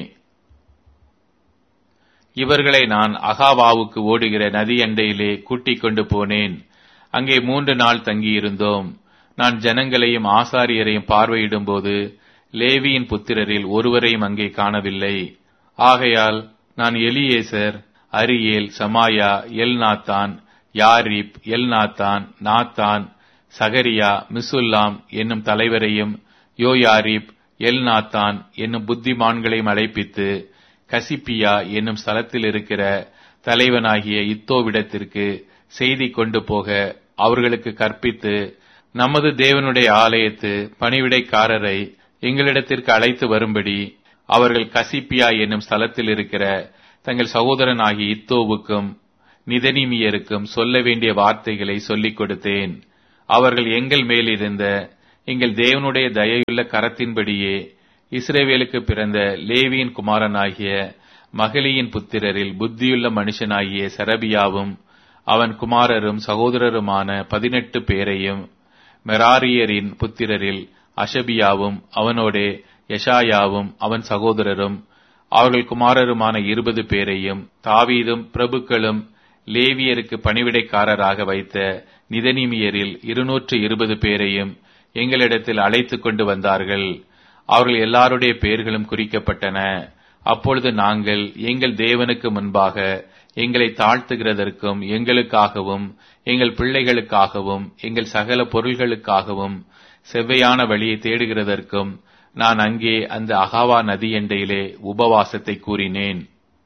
இவர்களை நான் அகாவாவுக்கு ஓடுகிற நதியண்டையிலே கூட்டிக் கொண்டு போனேன். அங்கே 3 நாள் தங்கியிருந்தோம். நான் ஜனங்களையும் ஆசாரியரையும் பார்வையிடும் போது லேவியின் புத்திரரில் ஒருவரையும் அங்கே காணவில்லை. ஆகையால் நான் Eliezer, Ariel, சமாயா, Elnathan, Jarib, Elnathan, Nathan, சகரியா, மிசுல்லாம் என்னும் தலைவரையும் யோயாரிப், எல்நாத்தான் என்னும் புத்திமான்களையும் அழைப்பித்து கசிப்பியா என்னும் ஸ்தலத்தில் இருக்கிற தலைவனாகிய இத்தோவிடத்திற்கு செய்தி கொண்டு போக அவர்களுக்கு கற்பித்து, நமது தேவனுடைய ஆலயத்து பணிவிடைக்காரரை எங்களிடத்திற்கு அழைத்து வரும்படி அவர்கள் கசிப்பியா என்னும் ஸ்தலத்தில் இருக்கிற தங்கள் சகோதரனாகிய இத்தோவுக்கும் நிதனிமியருக்கும் சொல்ல வேண்டிய வார்த்தைகளை சொல்லிக் கொடுத்தேன். அவர்கள் எங்கள் மேலிருந்த எங்கள் தேவனுடைய தயையுள்ள கரத்தின்படியே இஸ்ரவேலுக்கு பிறந்த லேவியின் குமாரனாகிய மகளியின் புத்திரரில் புத்தியுள்ள மனுஷனாகிய செரபியாவும் அவன் குமாரரும் சகோதரருமான 18 பேரையும், மெராரியரின் புத்திரரில் அஷபியாவும் அவனோடே யெஷாயாவும் அவன் சகோதரரும் அவர்கள் குமாரருமான 20 பேரையும், தாவீதும் பிரபுக்களும் லேவியருக்கு பணிவிடைக்காரராக வைத்த நிதனிமியரில் 220 பேரையும் எங்களிடத்தில் அழைத்து கொண்டு வந்தார்கள். அவர்கள் எல்லாருடைய பெயர்களும் குறிக்கப்பட்டன. அப்பொழுது நாங்கள் எங்கள் தேவனுக்கு முன்பாக எங்களை தாழ்த்துகிறதற்கும் எங்களுக்காகவும் எங்கள் பிள்ளைகளுக்காகவும் எங்கள் சகல பொருள்களுக்காகவும் செவ்வையான வழியை தேடுகிறதற்கும் நான் அங்கே அந்த அகாவா நதி எண்டையிலே உபவாசத்தை கூறினேன்.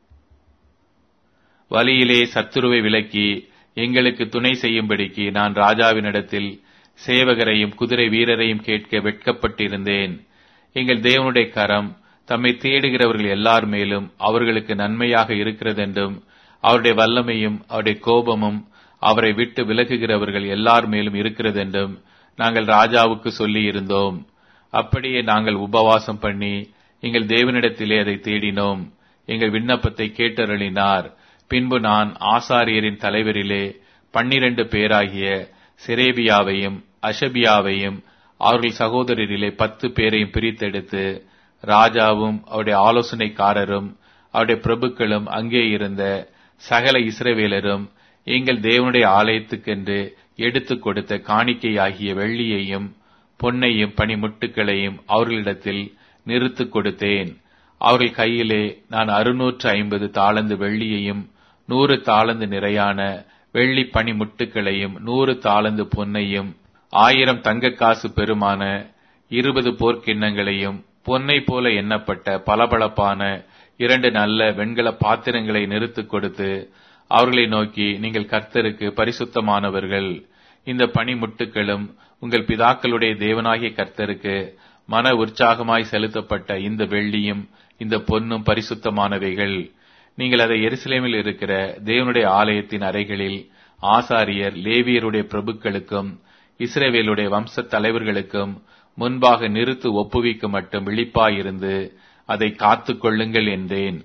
வழியிலே சத்துருவை விலக்கி எங்களுக்கு துணை செய்யும்படிக்கு நான் ராஜாவினிடத்தில் சேவகரையும் குதிரை வீரரையும் கேட்க வெட்கப்பட்டிருந்தேன். எங்கள் தேவனுடைய கரம் தம்மை தேடுகிறவர்கள் எல்லார் மேலும் அவர்களுக்கு நன்மையாக இருக்கிறதென்றும் அவருடைய வல்லமையும் அவருடைய கோபமும் அவரை விட்டு விலகுகிறவர்கள் எல்லார் மேலும் இருக்கிறதென்றும் நாங்கள் ராஜாவுக்கு சொல்லி இருந்தோம். அப்படியே நாங்கள் உபவாசம் பண்ணி எங்கள் தேவனிடத்திலே அதை தேடினோம். எங்கள் விண்ணப்பத்தை கேட்டருளினார். பின்பு நான் ஆசாரியரின் தலைவரிலே 12 பேராகிய செரேபியாவையும் அஷபியாவையும் அவர்கள் சகோதரரிலே 10 பேரையும் பிரித்தெடுத்து ராஜாவும் அவருடைய ஆலோசனைக்காரரும் அவருடைய பிரபுக்களும் அங்கே இருந்த சகல இஸ்ரவேலரும் எங்கள் தேவனுடைய ஆலயத்துக்கென்று எடுத்துக் கொடுத்த காணிக்கையாகிய வெள்ளியையும் பொன்னையும் பனிமுட்டுகளையும் அவர்களிடத்தில் நிறுத்துக் கொடுத்தேன். அவர்கள் கையிலே நான் 650 தாலந்து வெள்ளியையும் 100 தாலந்து நிறையான வெள்ளி பனிமுட்டுகளையும் 100 தாலந்து பொன்னையும் 1000 தங்கக்காசு பெருமான 20 போர்க்கிண்ணங்களையும் பொன்னை போல எண்ணப்பட்ட பளபளப்பான 2 நல்ல வெண்கல பாத்திரங்களை நிறுத்துக் கொடுத்து அவர்களை நோக்கி, நீங்கள் கர்த்தருக்கு பரிசுத்தமானவர்கள். இந்த பனிமுட்டுகளும் உங்கள் பிதாக்களுடைய தேவனாகிய கர்த்தருக்கு மன உற்சாகமாய் செலுத்தப்பட்ட இந்த வெள்ளியும் இந்த பொன்னும் பரிசுத்தமானவைகள். நீங்கள் அதை எருசலேமில் இருக்கிற தேவனுடைய ஆலயத்தின் அறைகளில் ஆசாரியர் லேவியருடைய பிரபுக்களுக்கும் இஸ்ரவேலுடைய வம்ச தலைவர்களுக்கும் முன்பாக நிறுத்து ஒப்புவிக்க மட்டும் விழிப்பாயிருந்து அதை காத்துக் கொள்ளுங்கள் என்றேன்.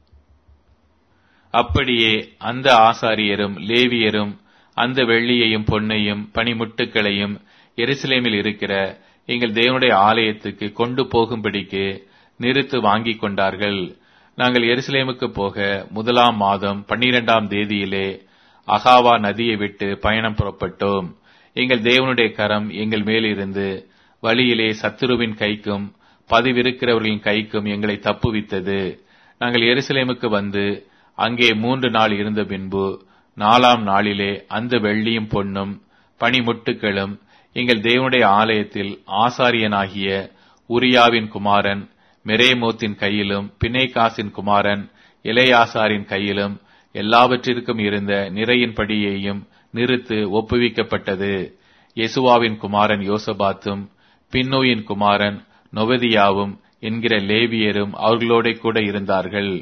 அப்படியே அந்த ஆசாரியரும் லேவியரும் அந்த வெள்ளியையும் பொன்னையும் பனிமுட்டுகளையும் எருசலேமில் இருக்கிற எங்கள் தேவனுடைய ஆலயத்துக்கு கொண்டு போகும்படிக்கு நிறுத்து வாங்கிக் கொண்டார்கள். நாங்கள் எருசலேமுக்கு போக 1 மாதம் 12ஆம் தேதியிலே அகாவா நதியை விட்டு பயணம் புறப்பட்டோம். எங்கள் தேவனுடைய கரம் எங்கள் மேலிருந்து வழியிலே சத்துருவின் கைக்கும் பதிவிருக்கிறவர்களின் கைக்கும் எங்களை தப்புவித்தது. நாங்கள் எருசலேமுக்கு வந்து அங்கே 3 நாள் இருந்த பின்பு 4ஆம் நாளிலே அந்த வெள்ளியும் பொன்னும் பனிமுட்டுகளும் எங்கள் தேவனுடைய ஆலயத்தில் ஆசாரியனாகிய உரியாவின் குமாரன் மெரேமோத்தின் கையிலும் பினேகாசின் குமாரன் எலெயாசாரின் கையிலும் எல்லாவற்றிற்கும் இருந்த நிறையின்படியையும் நிறுத்து ஒப்புவிக்கப்பட்டது. யெசுவாவின் குமாரன் யோசபாத்தும் பின்னோயின் குமாரன் நொவதியாவும் என்கிற லேவியரும் அவர்களோட கூட இருந்தார்கள்.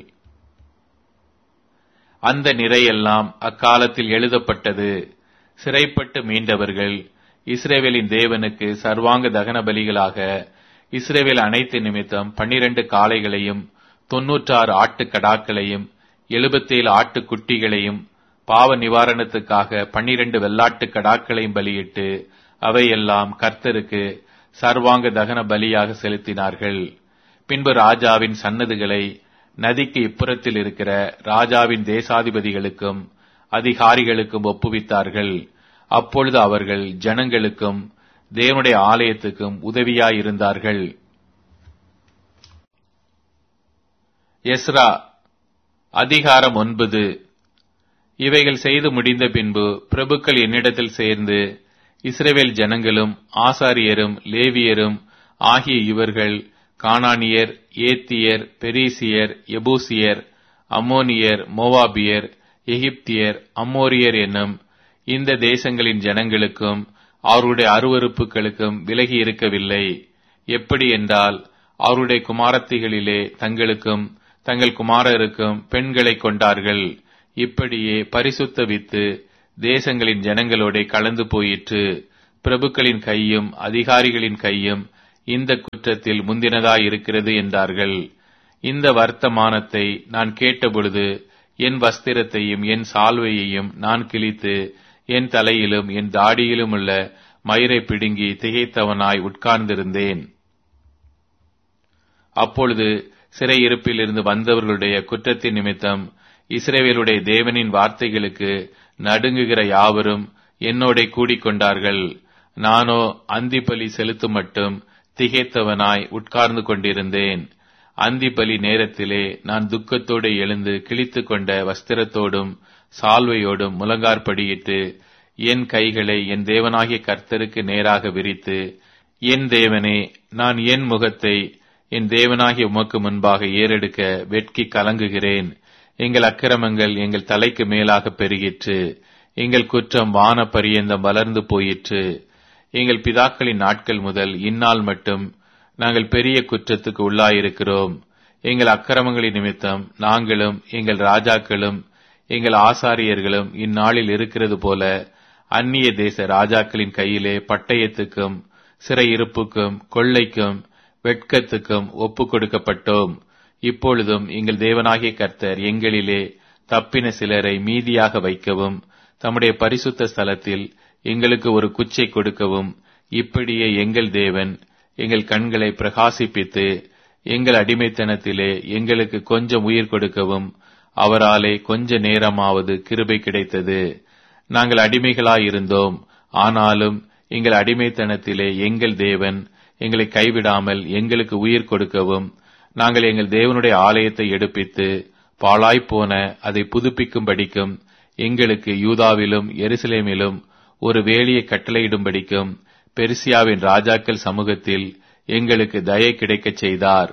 அந்த நிறையெல்லாம் அக்காலத்தில் எழுதப்பட்டது. சிறைப்பட்டு மீண்டவர்கள் இஸ்ரவேலின் தேவனுக்கு சர்வாங்க தகன பலிகளாக இஸ்ரவேல் அனைத்து நிமித்தம் 12 காளைகளையும் 96 ஆட்டுக்கடாக்களையும் 77 ஆட்டுக்குட்டிகளையும் பாவ நிவாரணத்துக்காக 12 வெள்ளாட்டு கடாக்களையும் பலியிட்டு அவையெல்லாம் கர்த்தருக்கு சர்வாங்க தகன பலியாக செலுத்தினார்கள். பின்பு ராஜாவின் சன்னதிகளை நதிக்கு இப்புறத்தில் இருக்கிற ராஜாவின் தேசாதிபதிகளுக்கும் அதிகாரிகளுக்கும் ஒப்புவித்தார்கள். அப்பொழுது அவர்கள் ஜனங்களுக்கும் தேவனுடைய ஆலயத்துக்கும் உதவியாயிருந்தார்கள். எஸ்ரா அதிகாரம் 9. இவைகள் செய்து முடிந்த பின்பு பிரபுக்கள் என்னிடத்தில் சேர்ந்து, இஸ்ரவேல் ஜனங்களும் ஆசாரியரும் லேவியரும் ஆகிய இவர்கள் கானானியர், ஏத்தியர், பெரிசியர், எபூசியர், அம்மோனியர், மோவாபியர், எகிப்தியர், அம்மோரியர் என்னும் இந்த தேசங்களின் ஜனங்களுக்கும் அவருடைய அருவருப்புகளுக்கும் விலகி இருக்கவில்லை. எப்படி என்றால், அவருடைய குமாரத்திகளிலே தங்களுக்கும் தங்கள் குமாரருக்கும் பெண்களை கொண்டார்கள். இப்படியே பரிசுத்த வித்து தேசங்களின் ஜனங்களோட கலந்து போயிற்று. பிரபுக்களின் கையும் அதிகாரிகளின் கையும் இந்த குற்றத்தில் முந்தினதாயிருக்கிறது என்றார்கள். இந்த வர்த்தமானத்தை நான் கேட்டபொழுது என் வஸ்திரத்தையும் என் சால்வையையும் நான் கிழித்து என் தலையிலும் என் தாடியிலும் உள்ள மயிரை பிடுங்கி திகைத்தவனாய் உட்கார்ந்திருந்தேன். அப்பொழுது சிறையிருப்பிலிருந்து வந்தவர்களுடைய குற்றத்தின் நிமித்தம் இஸ்ரவேலுடைய தேவனின் வார்த்தைகளுக்கு நடுங்குகிற யாவரும் என்னோட கூடிக்கொண்டார்கள். நானோ அந்திபலி செலுத்தும் மட்டும் திகைத்தவனாய் உட்கார்ந்து கொண்டிருந்தேன். அந்திபலி நேரத்திலே நான் துக்கத்தோடு எழுந்து கிழித்து கொண்ட வஸ்திரத்தோடும் சால்வையோடும் முழங்கார்படியிட்டு என் கைகளை என் தேவனாகிய கர்த்தருக்கு நேராக விரித்து, என் தேவனே, நான் என் முகத்தை என் தேவனாகிய உமக்கு முன்பாக ஏறெடுக்க வெட்கி கலங்குகிறேன். எங்கள் அக்கிரமங்கள் எங்கள் தலைக்கு மேலாக பெருகிற்று. எங்கள் குற்றம் வான பரியந்தம் வளர்ந்து போயிற்று. எங்கள் பிதாக்களின் நாட்கள் முதல் இந்நாள் மட்டும் நாங்கள் பெரிய குற்றத்துக்கு உள்ளாயிருக்கிறோம். எங்கள் அக்கிரமங்களின் நிமித்தம் நாங்களும் எங்கள் ராஜாக்களும் எங்கள் ஆசாரியர்களும் இந்நாளில் இருக்கிறது போல அந்நிய தேச ராஜாக்களின் கையிலே பட்டயத்துக்கும் சிறையிருப்புக்கும் கொள்ளைக்கும் வெட்கத்துக்கும் ஒப்புக் கொடுக்கப்பட்டோம். இப்பொழுதும் எங்கள் தேவனாகிய கர்த்தர் எங்களிலே தப்பின சிலரை மீதியாக வைக்கவும் தம்முடைய பரிசுத்த ஸ்தலத்தில் எங்களுக்கு ஒரு குச்சை கொடுக்கவும் இப்படியே எங்கள் தேவன் எங்கள் கண்களை பிரகாசிப்பித்து எங்கள் அடிமைத்தனத்திலே எங்களுக்கு கொஞ்சம் உயிர் கொடுக்கவும் அவராலே கொஞ்ச நேரமாவது கிருபை கிடைத்தது. நாங்கள் அடிமைகளாயிருந்தோம். ஆனாலும் எங்கள் அடிமைத்தனத்திலே எங்கள் தேவன் எங்களை கைவிடாமல் எங்களுக்கு உயிர் கொடுக்கவும் நாங்கள் எங்கள் தேவனுடைய ஆலயத்தை எடுப்பித்து பாழாய்ப்போன அதை புதுப்பிக்கும்படிக்கும் எங்களுக்கு யூதாவிலும் எருசலேமிலும் ஒரு வேலியை கட்டளையிடும்படிக்கும் பெர்சியாவின் ராஜாக்கள் சமூகத்தில் எங்களுக்கு தயை கிடைக்கச் செய்தார்.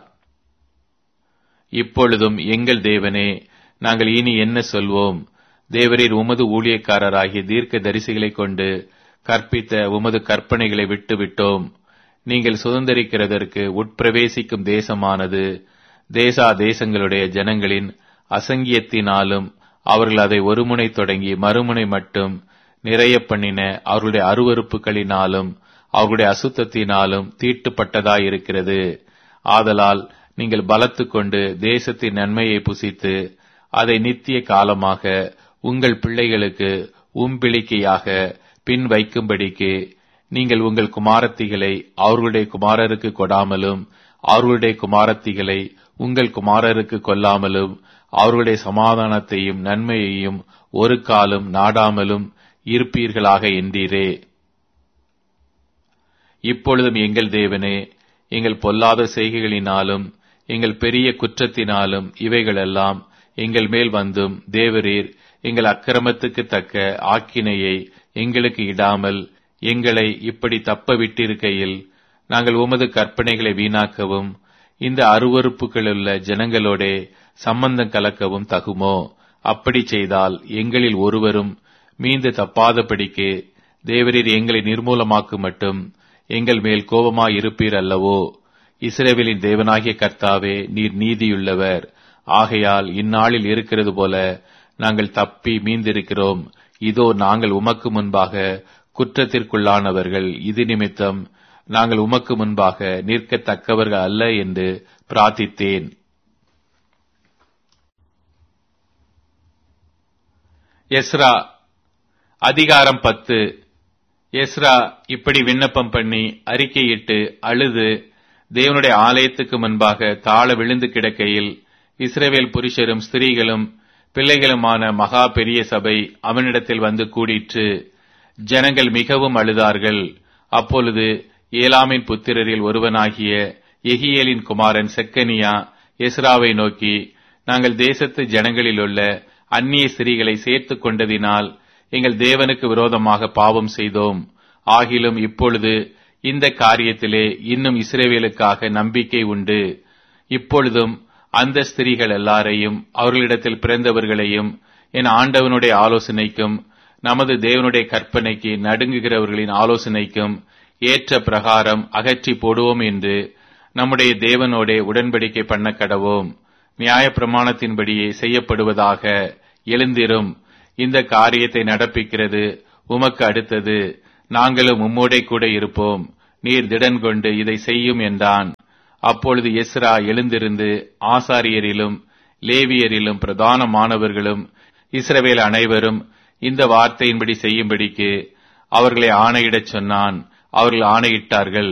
இப்பொழுதும் எங்கள் தேவனே, நாங்கள் இனி என்ன சொல்வோம்? தேவரீர் உமது ஊழியக்காரராகிய தீர்க்க தரிசிகளைக் கொண்டு கற்பித்த உமது கற்பனைகளை விட்டுவிட்டோம். நீங்கள் சுதந்திரிக்கிறதற்கு உட்பிரவேசிக்கும் தேசமானது தேசா தேசங்களுடைய ஜனங்களின் அசங்கியத்தினாலும் அவர்கள் அதை ஒருமுனை தொடங்கி மறுமுனை மட்டும் நிறைய பண்ணின அவர்களுடைய அருவருப்புகளினாலும் அவர்களுடைய அசுத்தத்தினாலும் தீட்டுப்பட்டதாயிருக்கிறது. ஆதலால் நீங்கள் பலத்து கொண்டு தேசத்தின் நன்மையை புசித்து அதை நித்திய காலமாக உங்கள் பிள்ளைகளுக்கு உம்பிளிக்கையாக பின் வைக்கும்படிக்கு நீங்கள் உங்கள் குமாரத்திகளை அவர்களுடைய குமாரருக்கு கொடாமலும் அவர்களுடைய குமாரத்திகளை உங்கள் குமாரருக்கு கொல்லாமலும் அவர்களுடைய சமாதானத்தையும் நன்மையையும் ஒரு காலம் நாடாமலும் இருப்பீர்களாக என்றீரே. இப்பொழுதும் எங்கள் தேவனே, எங்கள் பொல்லாத செய்கைகளினாலும் எங்கள் பெரிய குற்றத்தினாலும் இவைகளெல்லாம் எங்கள் மேல் வந்தும் தேவரீர் எங்கள் அக்கிரமத்துக்கு தக்க ஆக்கினையை எங்களுக்கு இடாமல் எங்களை இப்படி தப்ப விட்டிருக்கையில் நாங்கள் உமது கற்பனைகளை வீணாக்கவும் இந்த அருவருப்புகளுள்ள ஜனங்களோடே சம்பந்தம் கலக்கவும் தகுமோ? அப்படி செய்தால் எங்களில் ஒருவரும் மீண்டு தப்பாதபடிக்கு தேவரீர் எங்களை நிர்மூலமாக்கு மட்டும் எங்கள் மேல் கோபமாயிருப்பீர் அல்லவோ? இஸ்ரவேலின் தேவனாகிய கர்த்தாவே, நீர் நீதியுள்ளவர். ஆகையால் இந்நாளில் இருக்கிறது போல நாங்கள் தப்பி மீந்திருக்கிறோம். இதோ நாங்கள் உமக்கு முன்பாக குற்றத்திற்குள்ளானவர்கள். இது நிமித்தம் நாங்கள் உமக்கு முன்பாக நிற்கத்தக்கவர்கள் அல்ல என்று பிரார்த்தித்தேன். எஸ்ரா அதிகாரம் 10. எஸ்ரா இப்படி விண்ணப்பம் பண்ணி அறிக்கையிட்டு அழுது தேவனுடைய ஆலயத்துக்கு முன்பாக தாழ விழுந்து கிடக்கையில் இஸ்ரவேல் புருஷரும் ஸ்திரீகளும் பிள்ளைகளுமான மகா பெரிய சபை அவனிடத்தில் வந்து கூடிற்று. ஜனங்கள் மிகவும் அழுதார்கள். அப்பொழுது ஏலாமின் புத்திரரில் ஒருவனாகிய எகியேலின் குமாரன் செக்கனியா எஸ்ராவை நோக்கி, நாங்கள் தேசத்து ஜனங்களிலுள்ள அந்நிய ஸ்திரீகளை சேர்த்துக் கொண்டதினால் எங்கள் தேவனுக்கு விரோதமாக பாவம் செய்தோம். ஆகிலும் இப்பொழுது இந்த காரியத்திலே இன்னும் இஸ்ரவேலுக்காக நம்பிக்கை உண்டு. இப்பொழுதும் அந்த ஸ்திரீகள் எல்லாரையும் அவர்களிடத்தில் பிறந்தவர்களையும் என் ஆண்டவனுடைய ஆலோசனைக்கும் நமது தேவனுடைய கற்பனைக்கு நடுங்குகிறவர்களின் ஆலோசனைக்கும் ஏற்ற பிரகாரம் அகற்றி போடுவோம் என்று நம்முடைய தேவனோட உடன்படிக்கை பண்ண கடவோம். நியாய பிரமாணத்தின்படியே செய்யப்படுவதாக. எழுந்திரும், இந்த காரியத்தை நடப்பிக்கிறது உமக்கு அடுத்தது. நாங்களும் உம்மோடே கூட இருப்போம், நீர் திடன் கொண்டு இதை செய்யும் என்றான். அப்பொழுது எஸ்ரா எழுந்திருந்து ஆசாரியரிலும் லேவியரிலும் பிரதானமானவர்களும் இஸ்ரவேல் அனைவரும் இந்த வார்த்தையின்படி செய்யும்படிக்கு அவர்களை ஆணையிடச் சொன்னான். அவர்கள் ஆணையிட்டார்கள்.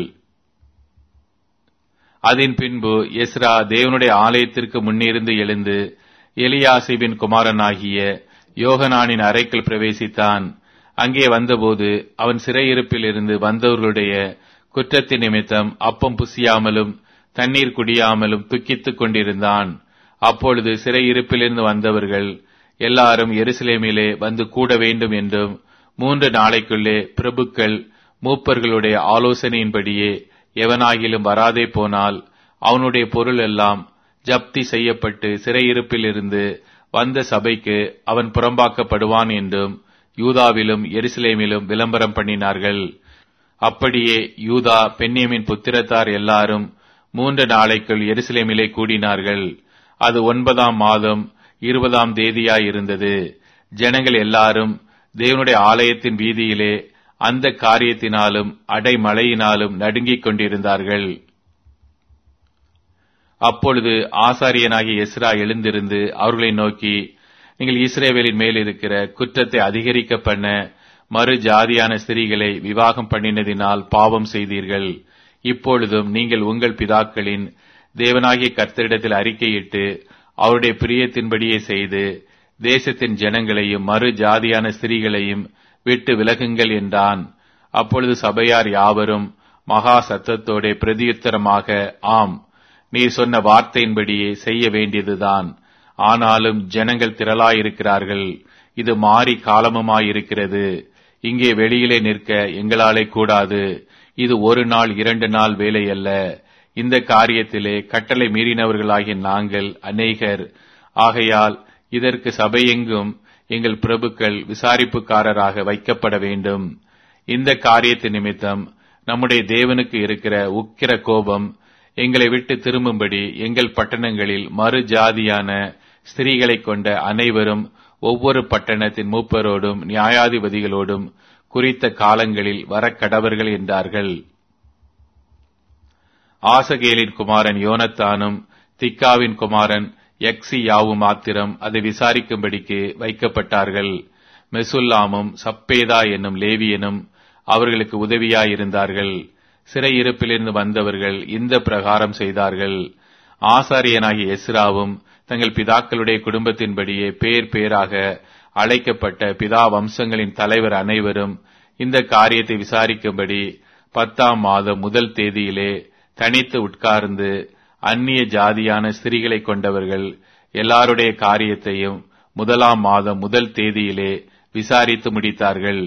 அதன் பின்பு எஸ்ரா தேவனுடைய ஆலயத்திற்கு முன்னிருந்து எழுந்து எலியாசிபின் குமாரனாகிய யோகனானின் அறைக்குள் பிரவேசித்தான். அங்கே வந்தபோது அவன் சிறையிருப்பில் இருந்து வந்தவர்களுடைய குற்றத்தின் நிமித்தம் அப்பம் புசியாமலும் தண்ணீர் குடியாமலும் துக்கித்துக் கொண்டிருந்தான். அப்பொழுது சிறையிருப்பிலிருந்து வந்தவர்கள் எல்லாரும் எருசலேமிலே வந்து கூட வேண்டும் என்றும் 3 நாளைக்குள்ளே பிரபுக்கள் மூப்பர்களுடைய ஆலோசனையின்படியே எவனாகிலும் வராதே போனால் அவனுடைய பொருள் எல்லாம் ஜப்தி செய்யப்பட்டு சிறையிருப்பில் இருந்து வந்த சபைக்கு அவன் புறம்பாக்கப்படுவான் என்றும் யூதாவிலும் எருசலேமிலும் விளம்பரம் பண்ணினார்கள். அப்படியே யூதா பென்யமீன் புத்திரத்தார் எல்லாரும் 3 நாளைக்குள் எருசலேமிலே கூடினார்கள். அது 9ஆம் மாதம் 20ஆம் தேதியாயிருந்தது. ஜனங்கள் எல்லாரும் தேவனுடைய ஆலயத்தின் வீதியிலே அந்த காரியத்தினாலும் அடைமழையினாலும் நடுங்கிக் கொண்டிருந்தார்கள். அப்பொழுது ஆசாரியனாகிய எஸ்ரா எழுந்திருந்து அவர்களை நோக்கி, நீங்கள் இஸ்ரவேலின் மேல் இருக்கிற குற்றத்தை அதிகரிக்க பண்ண மறு ஜாதியான ஸ்திரீகளை விவாகம் பண்ணினதினால் பாவம் செய்தீர்கள். இப்பொழுதும் நீங்கள் உங்கள் பிதாக்களின் தேவனாகிய கர்த்தரிடத்தில் அறிக்கையிட்டு அவருடைய பிரியத்தின்படியே செய்து தேசத்தின் ஜனங்களையும் மறு ஜாதியான ஸ்திரீகளையும் விட்டு விலகுங்கள் என்றான். அப்பொழுது சபையார் யாவரும் மகா சத்தத்தோட பிரதியுத்தரமாக, ஆம், நீர் சொன்ன வார்த்தையின்படியே செய்ய வேண்டியதுதான். ஆனாலும் ஜனங்கள் திரளாயிருக்கிறார்கள், இது மாறி காலமுமாயிருக்கிறது. இங்கே வெளியிலே நிற்க எங்களாலே கூடாது. இது 1 நாள் 2 நாள் வேலை அல்ல. இந்த காரியத்திலே கட்டளை மீறினவர்களாகிய நாங்கள் அநேகர். ஆகையால் இதற்கு சபையெங்கும் எங்கள் பிரபுக்கள் விசாரிப்புக்காரராக வைக்கப்பட வேண்டும். இந்த காரியத்து நிமித்தம் நம்முடைய தேவனுக்கு இருக்கிற உக்கிர கோபம் எங்களை விட்டு திரும்பும்படி எங்கள் பட்டணங்களில் மறு ஜாதியான ஸ்திரீகளைக் கொண்ட அனைவரும் ஒவ்வொரு பட்டணத்தின் மூப்பரோடும் நியாயாதிபதிகளோடும் குறித்த காலங்களில் வரக்கடவர்கள் என்றார்கள். ஆசகேலின் குமாரன் யோனத்தானும் திக்காவின் குமாரன் யக்சியாவும் மாத்திரம் அதை விசாரிக்கும்படிக்கு வைக்கப்பட்டார்கள். மெசுல்லாமும் சப்பேதா என்னும் லேவியனும் அவர்களுக்கு உதவியாயிருந்தார்கள். சிறையிருப்பிலிருந்து வந்தவர்கள் இந்த பிரகாரம் செய்தார்கள். ஆசாரியனாகிய எஸ்ராவும் தங்கள் பிதாக்களுடைய குடும்பத்தின்படியே பேர் பேராக அழைக்கப்பட்ட பிதா வம்சங்களின் தலைவர் அனைவரும் இந்த காரியத்தை விசாரிக்கும்படி 10ஆம் மாதம் 1 தேதியிலே தனித்து உட்கார்ந்து அந்நிய ஜாதியான ஸ்திரீகளை கொண்டவர்கள் எல்லாருடைய காரியத்தையும் 1ஆம் மாதம் 1 தேதியிலே விசாரித்து முடித்தார்கள்.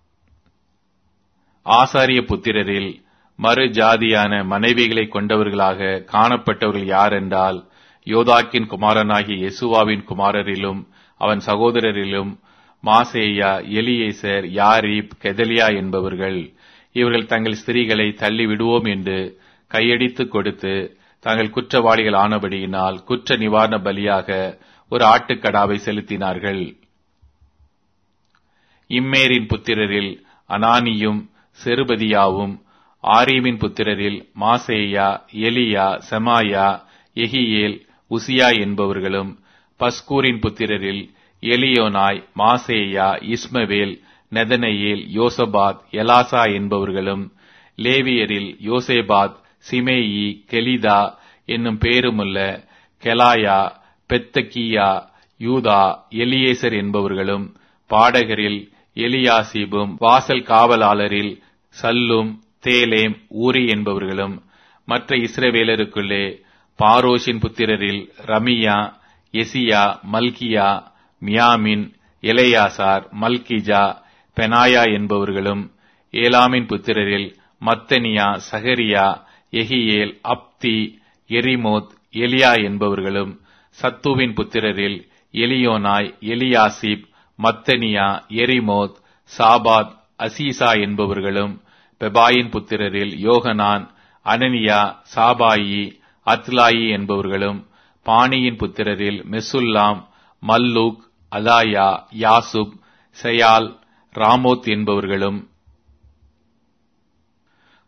ஆசாரிய புத்திரரில் மறு ஜாதியான மனைவிகளை கொண்டவர்களாக காணப்பட்டவர்கள் யார் என்றால், யோதாக்கின் குமாரனாகிய யெசுவாவின் குமாரரிலும் அவன் சகோதரரிலும் மாசேயா, எலியேசர், யாரீப், கெதலியா என்பவர்கள். இவர்கள் தங்கள் ஸ்திரீகளை தள்ளி விடுவோம் என்று கையடித்து கொடுத்து தாங்கள் குற்றவாளிகள் ஆனபடியினால் குற்ற நிவாரண பலியாக ஒரு ஆட்டுக்கடாவை செலுத்தினார்கள். இம்மேரின் புத்திரரில் அனானியும் செருபதியாவும், ஆரீமின் புத்திரரில் மாசேயா, எலியா, செமாயா, எகியேல், உசியா என்பவர்களும், பஸ்கூரின் புத்திரரில் எலியோனாய், மாசேயா, இஸ்மவேல், நெதனேயேல், யோசபாத், எலாசா என்பவர்களும், லேவியரில் யோசேபாத், சிமேயி, கெலிதா என்னும் பேருமுள்ள கெலாயா, பெத்தகியா, யூதா, எலியேசர் என்பவர்களும், பாடகரில் எலியாசிபும், வாசல் காவலாளரில் சல்லும், தேலேம், ஊரி என்பவர்களும், மற்ற இஸ்ரவேலருக்குள்ளே பாரோஷின் புத்திரரில் ரமியா, எசியா, மல்கியா, மியாமின், எலெயாசார், மல்கிஜா, பெனாயா என்பவர்களும், ஏலாமின் புத்திரரில் மத்தனியா, சகரியா, எகியேல், அப்தி, எரிமோத், எலியா என்பவர்களும், சத்துவின் புத்திரரில் எலியோனாய், எலியாசிப், மத்தனியா, எரிமோத், சாபாத், அசீசா என்பவர்களும், பெபாயின் புத்திரரில் யோகனான், அனனியா, சாபாயி, அத்லாயி என்பவர்களும், பாணியின் புத்திரரில் மெசுல்லாம், மல்லூக், அதாயா, யாசுப், செயால், ராமோத் என்பவர்களும்,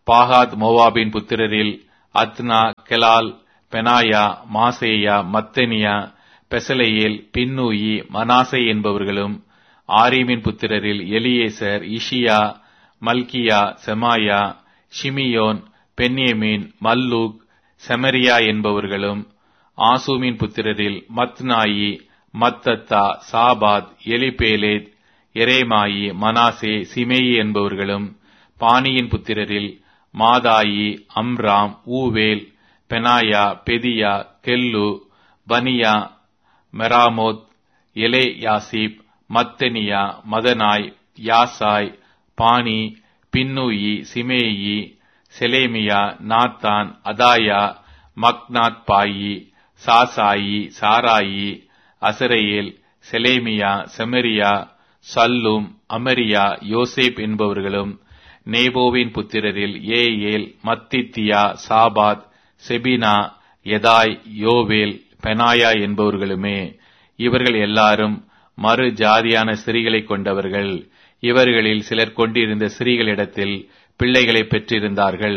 பாகாத் மோவாபின் புத்திரரில் அத்னா, கெலால், பெனாயா, மாசேயா, மத்தனியா, பெசலையேல், பின்னூயி, மனாசே என்பவர்களும், ஆரீமின் புத்திரரில் எலியேசர், இஷியா, மல்கியா, செமாயா, ஷிமியோன், பென்யமீன், மல்லூக், செமரியா என்பவர்களும், ஆசூமின் புத்திரரில் மத்னாயி, மத்தத்தா, சாபாத், எலிபேலேத், எரேமாயி, மனாசே, சிமேயி என்பவர்களும், பானியின் புத்திரரில் மாதாயி, அம்ராம், ஊவேல், பெனாயா, பெதியா, கெல்லு, பனியா, மெராமோத், எலே யாசிப், மத்தனியா, மதனாய், யாசாய், பானி, பின்னூயி, சிமேயி, செலேமியா, நாத்தான், அதாயா, மக்னாத் பாயி, சாசாயி, சாராயி, அசரையேல், செலேமியா, செமரியா, சல்லும், அமரியா, யோசேப் என்பவர்களும், நேபோவின் புத்திரரில் ஏயேல், மத்தித்தியா, சாபாத், செபினா, எதாய், யோவேல், பெனாயா என்பவர்களுமே. இவர்கள் எல்லாரும் மறு ஜாதியான ஸ்திரீகளை கொண்டவர்கள். இவர்களில் சிலர் கொண்டிருந்த ஸ்திரீகளிடத்தில் பிள்ளைகளை பெற்றிருந்தார்கள்.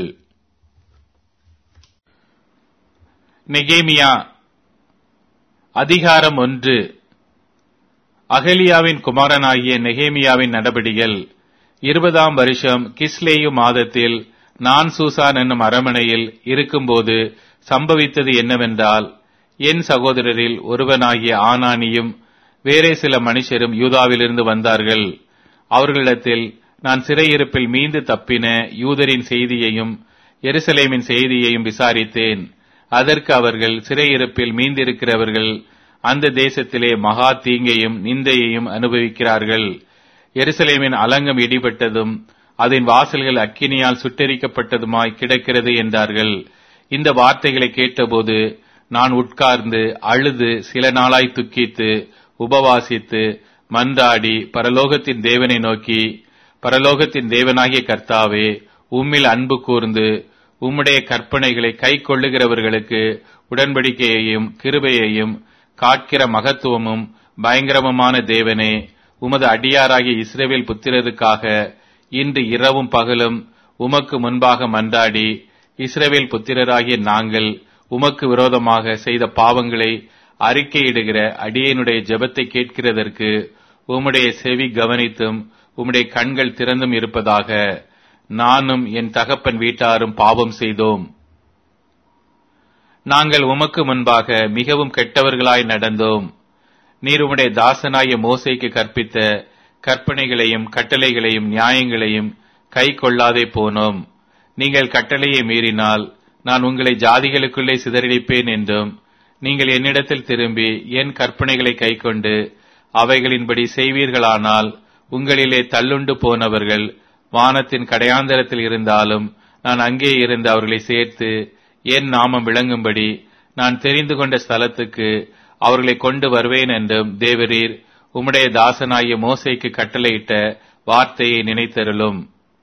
நெகேமியா அதிகாரம் 1. அகலியாவின் குமாரனாகிய நெகேமியாவின் நடபடிகள் 20ஆம் வருஷம் கிஸ்லேயு மாதத்தில் நான் சூசான் என்னும் அரமனையில் இருக்கும்போது சம்பவித்தது என்னவென்றால், என் சகோதரரில் ஒருவனாகிய ஆனானியும் வேறே சில மனுஷரும் யூதாவிலிருந்து வந்தார்கள். அவர்களிடத்தில் நான் சிறையிருப்பில் மீண்டு தப்பின யூதரின் செய்தியையும் எருசலேமின் செய்தியையும் விசாரித்தேன். அதற்கு அவர்கள், சிறையிருப்பில் மீந்திருக்கிறவர்கள் அந்த தேசத்திலே மகா தீங்கையும் நிந்தையையும் அனுபவிக்கிறார்கள். எருசலேமின் அலங்கம் இடிபட்டதும் அதன் வாசல்கள் அக்கினியால் சுட்டெரிக்கப்பட்டதுமாய் கிடக்கிறது என்றார்கள். இந்த வார்த்தைகளை கேட்டபோது நான் உட்கார்ந்து அழுது சில நாளாய் துக்கித்து உபவாசித்து மன்றாடி பரலோகத்தின் தேவனை நோக்கி, பரலோகத்தின் தேவனாகிய கர்த்தாவே, உம்மில் அன்பு கூர்ந்து உம்முடைய கற்பனைகளை கை கொள்ளுகிறவர்களுக்கு உடன்படிக்கையையும் கிருபையையும் காட்கிற மகத்துவமும் பயங்கரமுமான தேவனே, உமது அடியாராகிய இஸ்ரவேல் புத்திரருக்காக இன்று இரவும் பகலும் உமக்கு முன்பாக மன்றாடி, இஸ்ரவேல் புத்திரராகிய நாங்கள் உமக்கு விரோதமாக செய்த பாவங்களை அறிக்கையிடுகிற அடியேனுடைய ஜெபத்தை கேட்கிறதற்கு உம்முடைய செவி கவனித்தும் உம்முடைய கண்கள் திறந்தும் இருப்பதாக. நானும் என் தகப்பன் வீட்டாரும் பாவம் செய்தோம். நாங்கள் உமக்கு முன்பாக மிகவும் கெட்டவர்களாய் நடந்தோம். நீர் உம்முடைய தாசனாய மோசேக்கு கற்பித்த கற்பனைகளையும் கட்டளைகளையும் நியாயங்களையும் கை கொள்ளாதே போனோம். நீங்கள் கட்டளையை மீறினால் நான் உங்களை ஜாதிகளுக்குள்ளே சிதறடிப்பேன் என்றும், நீங்கள் என்னிடத்தில் திரும்பி என் கற்பனைகளை கைக்கொண்டு அவைகளின்படி செய்வீர்களானால் உங்களிலே தள்ளுண்டு போனவர்கள் வானத்தின் கடையாந்தரத்தில் இருந்தாலும் நான் அங்கே இருந்து அவர்களை சேர்த்து என் நாமம் விளங்கும்படி நான் தெரிந்து கொண்ட ஸ்தலத்துக்கு அவர்களை கொண்டு வருவேன் என்றும் தேவரீர் உம்முடைய தாசனாகிய மோசேக்கு கட்டளையிட்ட வார்த்தையை நினைத்தருளும்.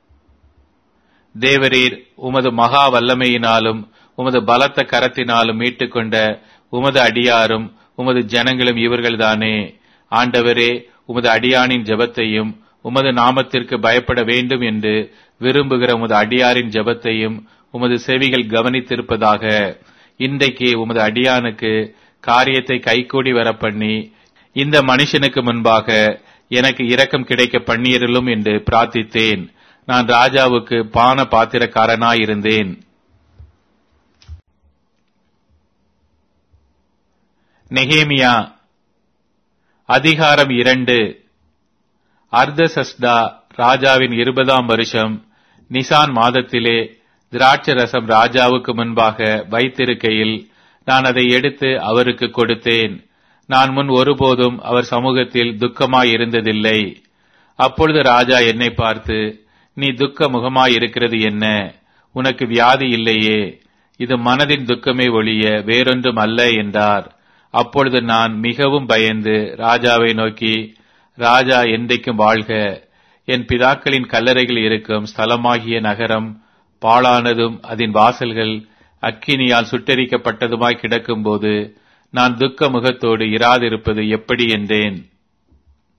தேவரீர் உமது மகா வல்லமையினாலும் உமது பலத்த கரத்தினாலும் மீட்டுக்கொண்ட உமது அடியாரும் உமது ஜனங்களும் இவர்கள்தானே. ஆண்டவரே, உமது அடியானின் ஜெபத்தையும் உமது நாமத்திற்கு பயப்பட வேண்டும் என்று விரும்புகிற உமது அடியாரின் ஜெபத்தையும் உமது செவிகள் கவனித்திருப்பதாக. இன்றைக்கு உமது அடியானுக்கு காரியத்தை கைகூடி வர பண்ணி இந்த மனுஷனுக்கு முன்பாக எனக்கு இரக்கம் கிடைக்க பண்ணியருளும் என்று பிரார்த்தித்தேன். நான் ராஜாவுக்கு பான பாத்திரக்காரனாயிருந்தேன். நெகேமியா அதிகாரம் 2. அர்தசஷ்டா ராஜாவின் 20ஆம் வருஷம் நிசான் மாதத்திலே திராட்சரசம் ராஜாவுக்கு முன்பாக வைத்திருக்கையில் நான் அதை எடுத்து அவருக்கு கொடுத்தேன். நான் முன் ஒருபோதும் அவர் சமூகத்தில் துக்கமாயிருந்ததில்லை. அப்பொழுது ராஜா என்னை பார்த்து, நீ துக்க முகமாயிருக்கிறது என்ன? உனக்கு வியாதி இல்லையே, இது மனதின் துக்கமே ஒழிய வேறொன்றும் அல்ல என்றார். அப்பொழுது நான் மிகவும் பயந்து ராஜாவை நோக்கி, ராஜா என்றைக்கும் வாழ்க. என் பிதாக்களின் கல்லறைகள் இருக்கும் ஸ்தலமாகிய நகரம் பாழானதும் அதன் வாசல்கள் அக்கினியால் சுட்டெரிக்கப்பட்டதுமாய் கிடக்கும்போது நான் துக்க முகத்தோடு இராதிருப்பது எப்படி என்றேன்.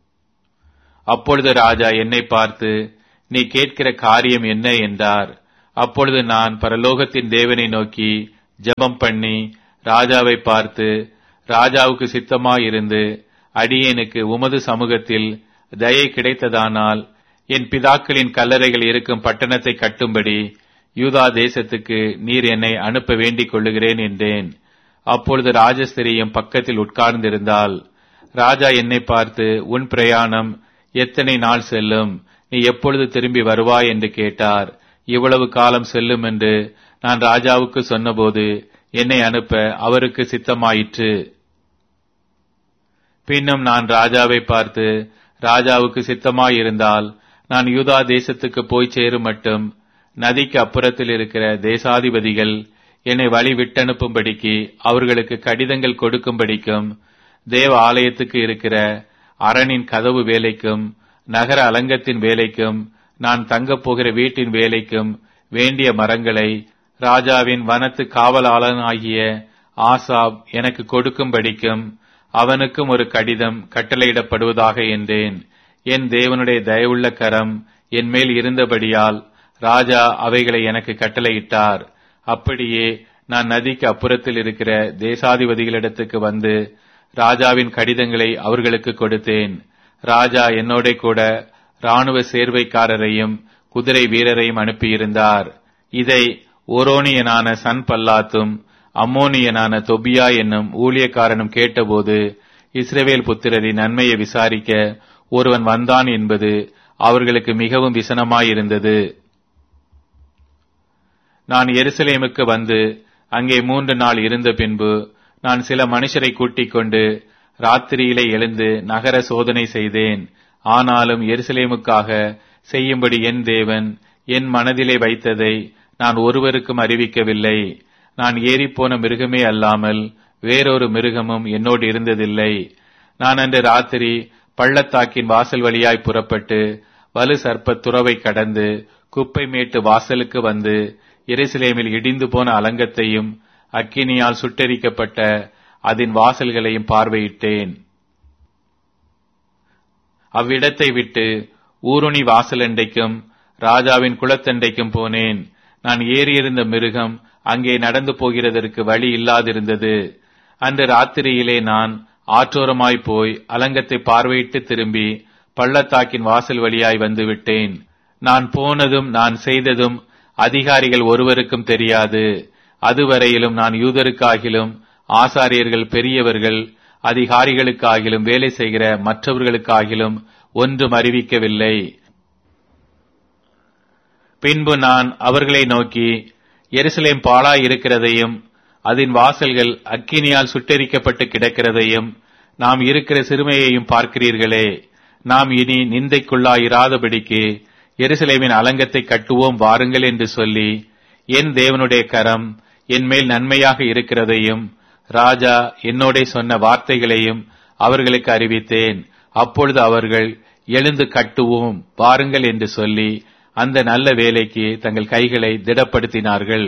அப்பொழுது ராஜா என்னை பார்த்து, நீ கேட்கிற காரியம் என்ன என்றார். அப்பொழுது நான் பரலோகத்தின் தேவனை நோக்கி ஜெபம் பண்ணி ராஜாவை பார்த்து, ராஜாவுக்கு சித்தமாயிருந்து அடியேனுக்கு உமது சமூகத்தில் தயை கிடைத்ததானால் என் பிதாக்களின் கல்லறைகள் இருக்கும் பட்டணத்தை கட்டும்படி யூதா தேசத்துக்கு நீர் என்னை அனுப்ப வேண்டிக் கொள்ளுகிறேன் என்றேன். அப்பொழுது ராஜஸ்திரியும் பக்கத்தில் உட்கார்ந்திருந்தாள். ராஜா என்னை பார்த்து, உன் பிரயாணம் எத்தனை நாள் செல்லும்? நீ எப்பொழுது திரும்பி வருவாய் என்று கேட்டார். இவ்வளவு காலம் செல்லும் என்று நான் ராஜாவுக்கு சொன்னபோது என்னை அனுப்ப அவருக்கு சித்தமாயிற்று. பின்னும் நான் ராஜாவை பார்த்து, ராஜாவுக்கு சித்தமாயிருந்தால் நான் யூதா தேசத்துக்கு போய் சேரும் மட்டும் நதிக்கு அப்புறத்தில் இருக்கிற தேசாதிபதிகள் என்னை வழி விட்டனுப்பும்படிக்கு அவர்களுக்கு கடிதங்கள் கொடுக்கும்படிக்கும் தேவ ஆலயத்துக்கு இருக்கிற அரணின் கதவு வேலைக்கும் நகர அலங்கத்தின் வேலைக்கும் நான் தங்கப் போகிற வீட்டின் வேலைக்கும் வேண்டிய மரங்களை ராஜாவின் வனத்து காவலாளனாகிய ஆசாப் எனக்கு கொடுக்கும்படிக்கும் அவனுக்கும் ஒரு கடிதம் கட்டளையிடப்படுவதாக என்றேன். என் தேவனுடைய தயவுள்ள கரம் என் மேல் இருந்தபடியால் ராஜா அவைகளை எனக்கு கட்டளையிட்டார். அப்படியே நான் நதிக்கு அப்புறத்தில் இருக்கிற தேசாதிபதிகளிடத்துக்கு வந்து ராஜாவின் கடிதங்களை அவர்களுக்கு கொடுத்தேன். ராஜா என்னோட கூட இராணுவ சேர்வைக்காரரையும் குதிரை வீரரையும் அனுப்பியிருந்தார். இதை ஓரோனியனான சன்பல்லாத்தும் அம்மோனியனான தொபியா என்னும் ஊழியக்காரனும் கேட்டபோது, இஸ்ரவேல் புத்திரரின் நன்மையை விசாரிக்க ஒருவன் வந்தான் என்பது அவர்களுக்கு மிகவும் விசனமாயிருந்தது. நான் எருசலேமுக்கு வந்து அங்கே 3 நாள் இருந்த பின்பு நான் சில மனுஷரை கூட்டிக் கொண்டு ராத்திரியிலே எழுந்து நகர சோதனை செய்தேன். ஆனாலும் எருசலேமுக்காக செய்யும்படி என் தேவன் என் மனதிலே வைத்ததை நான் ஒருவருக்கும் அறிவிக்கவில்லை. நான் ஏறிப்போன மிருகமே அல்லாமல் வேறொரு மிருகமும் என்னோடு இருந்ததில்லை. நான் அன்று ராத்திரி பள்ளத்தாக்கின் வாசல் வழியாய் புறப்பட்டு வலு சர்ப்பத் துறவை கடந்து குப்பை மேட்டு வாசலுக்கு வந்து எருசலேமில் இடிந்து போன அலங்கத்தையும் அக்கினியால் சுட்டெரிக்கப்பட்ட அதன் வாசல்களையும் பார்வையிட்டேன். அவ்விடத்தை விட்டு ஊருணி வாசலண்டைக்கும் ராஜாவின் குளத்தண்டைக்கும் போனேன். நான் ஏறியிருந்த மிருகம் அங்கே நடந்து போகிறதற்கு வழி இல்லாதிருந்தது. அன்று ராத்திரியிலே நான் ஆற்றோரமாய் போய் அலங்கத்தை பார்வையிட்டு திரும்பி பள்ளத்தாக்கின் வாசல் வழியாய் வந்துவிட்டேன். நான் போனதும் நான் செய்ததும் அதிகாரிகள் ஒருவருக்கும் தெரியாது. அதுவரையிலும் நான் யூதருக்காகிலும் ஆசாரியர்கள் பெரியவர்கள் அதிகாரிகளுக்காகிலும் வேலை செய்கிற மற்றவர்களுக்காகிலும் ஒன்றும் அறிவிக்கவில்லை. பின்பு நான் அவர்களை நோக்கி, எருசலேம் பாழாய் இருக்கிறதையும் அதன் வாசல்கள் அக்கினியால் சுட்டெரிக்கப்பட்டு கிடக்கிறதையும் நாம் இருக்கிற சிறுமையையும் பார்க்கிறீர்களே. நாம் இனி நிந்தைக்குள்ளாயிராதபடிக்கு எருசலேமின் அலங்கத்தை கட்டுவோம் வாருங்கள் என்று சொல்லி என் தேவனுடைய கரம் என் மேல் நன்மையாக இருக்கிறதையும் ராஜா என்னோட சொன்ன வார்த்தைகளையும் அவர்களுக்கு அறிவித்தேன். அப்பொழுது அவர்கள் எழுந்து கட்டுவோம் வாருங்கள் என்று சொல்லி அந்த நல்ல வேலைக்கு தங்கள் கைகளை திடப்படுத்தினார்கள்.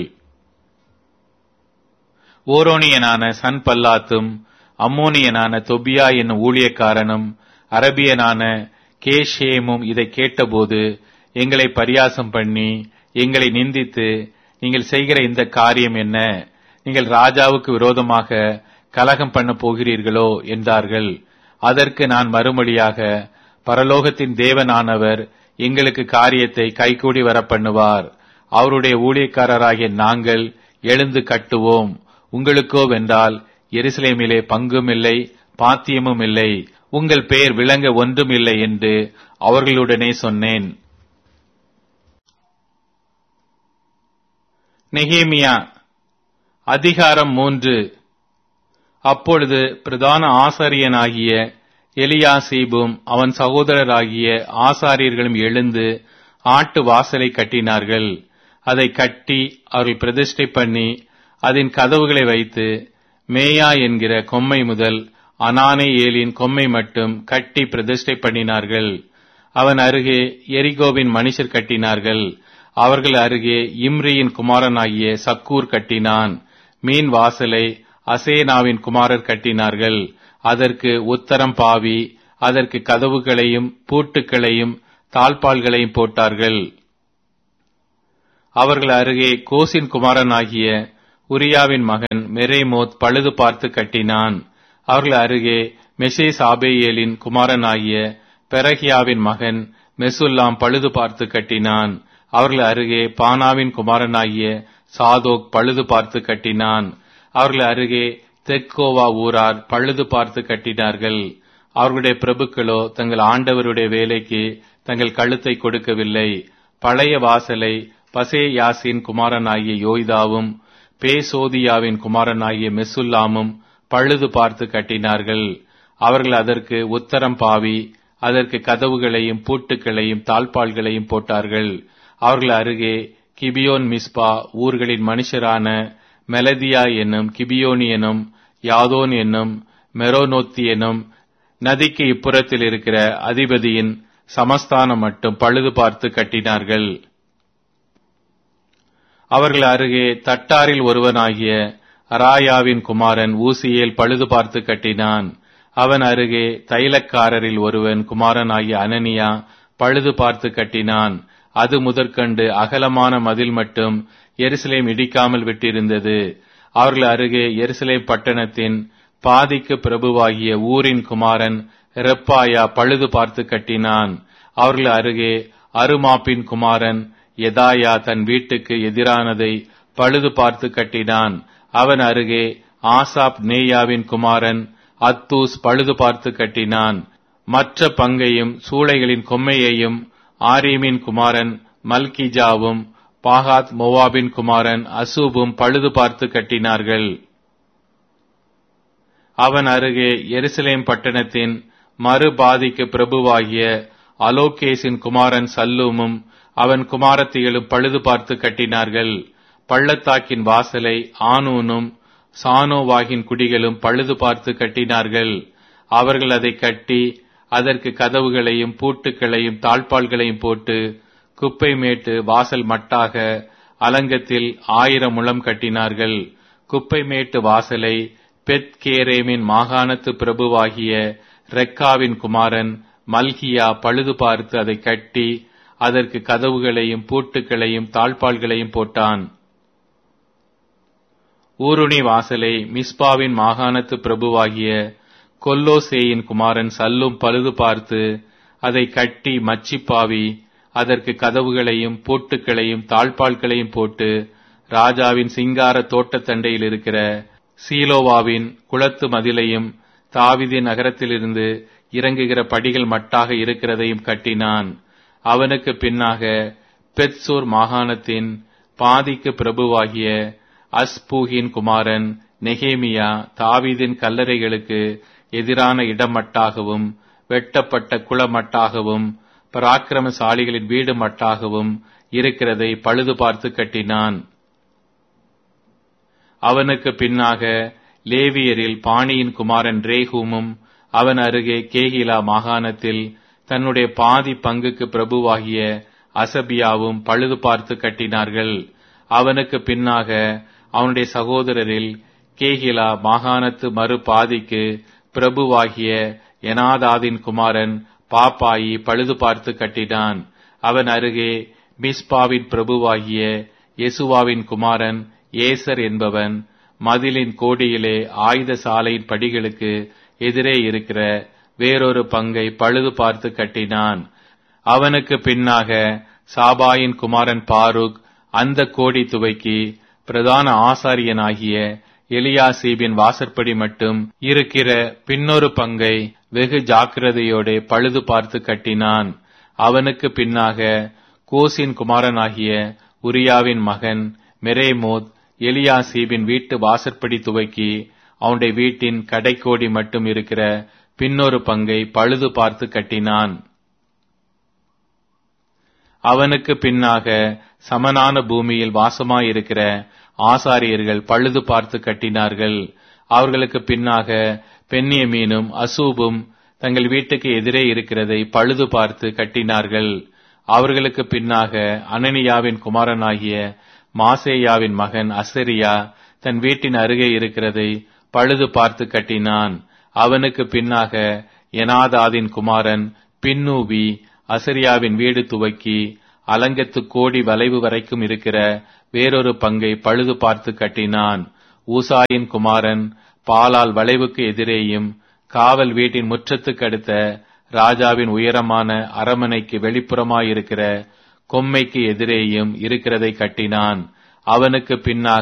ஓரோனியனான சன்பல்லாத்தும் அம்மோனியனான தொபியா என்னும் ஊழியக்காரனும் அரபியனான கேஷேமும் இதை கேட்டபோது எங்களை பரியாசம் பண்ணி எங்களை நிந்தித்து, நீங்கள் செய்கிற இந்த காரியம் என்ன? நீங்கள் ராஜாவுக்கு விரோதமாக கலகம் பண்ண போகிறீர்களோ என்றார்கள். அதற்கு நான் மறுமொழியாக, பரலோகத்தின் தேவனானவர் எங்களுக்கு காரியத்தை கைகூடி வர பண்ணுவார். அவருடைய ஊழியக்காரராகிய நாங்கள் எழுந்து கட்டுவோம். உங்களுக்கோ வென்றால் எருசலேமிலே பங்கும் இல்லை பாத்தியமும் இல்லை, உங்கள் பெயர் விளங்க ஒன்றும் இல்லை என்று அவர்களுடனே சொன்னேன். நெகேமியா அதிகாரம் 3. அப்பொழுது பிரதான ஆசாரியனாகிய எலியாசீபும் அவன் சகோதரராகிய ஆசாரியர்களும் எழுந்து ஆட்டு வாசலை கட்டினார்கள். அதை கட்டி அவர்கள் பிரதிஷ்டை பண்ணி அதன் கதவுகளை வைத்து மேயா என்கிற கொம்மை முதல் அனானே ஏலின் கொம்மை மட்டும் கட்டி பிரதிஷ்டை பண்ணினார்கள். அவன் அருகே எரிகோவின் மனுஷர் கட்டினார்கள். அவர்கள் அருகே இம்ரியின் குமாரனாகிய சக்கூர் கட்டினான். மீன் வாசலை அசேனாவின் குமாரர் கட்டினார்கள். அதற்கு உத்தரம் பாவி, அதற்கு கதவுகளையும் பூட்டுக்களையும் தாழ்பால்களையும் போட்டார்கள். அவர்கள் அருகே கோசின் குமாரனாகிய உரியாவின் மகன் மெரேமோத் பழுது பார்த்து கட்டினான். அவர்கள் அருகே மெஷேசாபேயேலின் குமாரனாகிய பெரகியாவின் மகன் மெசுல்லாம் பழுது பார்த்து கட்டினான். அவர்கள் அருகே பானாவின் குமாரனாகிய சாதோக் பழுது பார்த்து கட்டினான். அவர்கள் அருகே தெக்கோவா ஊரார் பழுது பார்த்து கட்டினார்கள். அவர்களுடைய பிரபுக்களோ தங்கள் ஆண்டவருடைய வேலைக்கு தங்கள் கழுத்தை கொடுக்கவில்லை. பழைய வாசலை பசேயாசின் குமாரனாகிய யோய்தாவும் பேசோதியாவின் குமாரனாகிய மெசுல்லாமும் பழுது பார்த்து கட்டினார்கள். அவர்கள் அதற்கு உத்தரம் பாவி அதற்கு கதவுகளையும் பூட்டுக்களையும் தாழ்பாள்களையும் போட்டார்கள். அவர்கள் அருகே கிபியோன் மிஸ்பா ஊர்களின் மனுஷரான மெலதியா என்னும் கிபியோனியனும் யாதோன் என்னும் மெரோனோத்தி என்னும் நதிக்கு இப்புறத்தில் இருக்கிற அதிபதியின் சமஸ்தானம் மட்டும் பழுது பார்த்து கட்டினார்கள். அவர்கள் அருகே தட்டாரில் ஒருவனாகிய அராயாவின் குமாரன் ஊசியேல் பழுது பார்த்து கட்டினான். அவன் அருகே தைலக்காரரில் ஒருவன் குமாரனாகிய அனனியா பழுது பார்த்து கட்டினான். அது முதற்கண்டு அகலமான மதில் மட்டும் எருசலேம் இடிக்காமல் விட்டிருந்தது. அவர்கள் அருகே எருசலேம் பட்டணத்தின் பாதிக்கு பிரபுவாகிய ஊரின் குமாரன் ரெப்பாயா பழுது பார்த்து கட்டினான். அவர்கள் அருகே அருமாப்பின் குமாரன் எதாயா தன் வீட்டுக்கு எதிரானதை பழுது பார்த்து கட்டினான். அவன் அருகே ஆசாப் நேயாவின் குமாரன் அத்தூஸ் பழுது பார்த்து கட்டினான். மற்ற பங்கையும் சூளைகளின் கொம்மையையும் ஆரீமின் குமாரன் மல்கிஜாவும் பாகாத் மோவாபின் குமாரன் அசூபும் பழுது பார்த்து கட்டினார்கள். அவன் அருகே எருசலேம் பட்டணத்தின் மறுபாதிக்கு பிரபுவாகிய அலோகேசின் குமாரன் சல்லூமும் அவன் குமாரத்திகளும் பழுது பார்த்து கட்டினார்கள். பள்ளத்தாக்கின் வாசலை ஆனூனும் சானோவாகின் குடிகளும் பழுது பார்த்து கட்டினார்கள். அவர்கள் அதை கட்டி அதற்கு கதவுகளையும் பூட்டுக்களையும் தாழ்பாள்களையும் போட்டு குப்பை மேட்டு வாசல் மட்டாக அலங்கத்தில் 1000 முழம் கட்டினார்கள். குப்பை மேட்டு வாசலை பெத்கேரேமின் மாகாணத்து பிரபுவாகிய ரெக்காவின் குமாரன் மல்கியா பழுது பார்த்து அதை கட்டி அதற்கு கதவுகளையும் பூட்டுக்களையும் தாழ்பாள்களையும் போட்டான். ஊருணி வாசலை மிஸ்பாவின் மாகாணத்து பிரபுவாகிய கொல்லோசேயின் குமாரன் சல்லும் பழுது பார்த்து அதை கட்டி மச்சிப்பாவி அதற்கு கதவுகளையும் பூட்டுக்களையும் தாழ்பாள்களையும் போட்டு ராஜாவின் சிங்கார தோட்டத்தண்டையில் இருக்கிற சீலோவாவின் குளத்து மதிலையும் தாவீதின் நகரத்திலிருந்து இறங்குகிற படிகள் மட்டாக இருக்கிறதையும் கட்டினான். அவனுக்கு பின்னாக பெத்சூர் மாகாணத்தின் பாதிக்கு பிரபுவாகிய அஸ்பூகின் குமாரன் நெகேமியா தாவீதின் கல்லறைகளுக்கு எதிரான இடமட்டாகவும் வெட்டப்பட்ட குளமட்டாகவும் பராக்கிரமசாலிகளின் வீடு மட்டாகவும் இருக்கிறதை பழுது பார்த்து கட்டினான். அவனுக்கு பின்னாக லேவியரில் பாணியின் குமாரன் ரேகூமும் அவன் அருகே கேகிலா மாகாணத்தில் தன்னுடைய பாதி பங்குக்கு பிரபுவாகிய அசபியாவும் பழுது பார்த்து கட்டினார்கள். அவனுக்கு பின்னாக அவனுடைய சகோதரரில் கேகிலா மாகாணத்து மறு பாதிக்கு பிரபுவாகிய எனாதாதின் குமாரன் பாப்பாயி பழுது பார்த்து கட்டினான். அவன் அருகே மிஸ்பாவின் பிரபுவாகிய யெசுவாவின் குமாரன் ஏசர் என்பவன் மதிலின் கோடியிலே ஆயுத சாலையின் படிகளுக்கு எதிரே இருக்கிற வேறொரு பங்கை பழுது பார்த்து கட்டினான். அவனுக்கு பின்னாக சாபாயின் குமாரன் பாருக் அந்த கோடி துவைக்கி பிரதான ஆசாரியனாகிய எலியாசீபின் வாசற்படி மட்டும் இருக்கிற பின்னொரு பங்கை வெகு ஜாக்கிரதையோடு பழுது பார்த்து கட்டினான். அவனுக்கு பின்னாக கோசின் குமாரனாகிய உரியாவின் மகன் மெரேமோத் எலியாசீபின் வீட்டு வாசற்படி துவக்கி அவனுடைய வீட்டின் கடைக்கோடி மட்டும் இருக்கிற பின்னொரு பங்கை பழுது பார்த்து கட்டினான். அவனுக்கு பின்னாக சமனான பூமியில் வாசமாயிருக்கிற ஆசாரியர்கள் பழுது பார்த்து கட்டினார்கள். அவர்களுக்கு பின்னாக பென்யமீனும் அசூபும் தங்கள் வீட்டுக்கு எதிரே இருக்கிறதை பழுது பார்த்து கட்டினார்கள். அவர்களுக்கு பின்னாக அனனியாவின் குமாரனாகிய மாசேயாவின் மகன் அசரியா தன் வீட்டின் அருகே இருக்கிறதை பழுது பார்த்து கட்டினான். அவனுக்கு பின்னாக எனாதாதின் குமாரன் பின்னூவி அசரியாவின் வீடு துவக்கி அலங்கத்து கோடி வளைவு வரைக்கும் இருக்கிற வேறொரு பங்கை பழுது பார்த்து கட்டினான். ஊசாயின் குமாரன் பாலால் வளைவுக்கு எதிரேயும் காவல் வீட்டின் முற்றத்துக்கு அடுத்த ராஜாவின் உயரமான அரமனைக்கு வெளிப்புறமாயிருக்கிற கொம்மைக்கு எதிரேயும் இருக்கிறதை கட்டினான். அவனுக்கு பின்னாக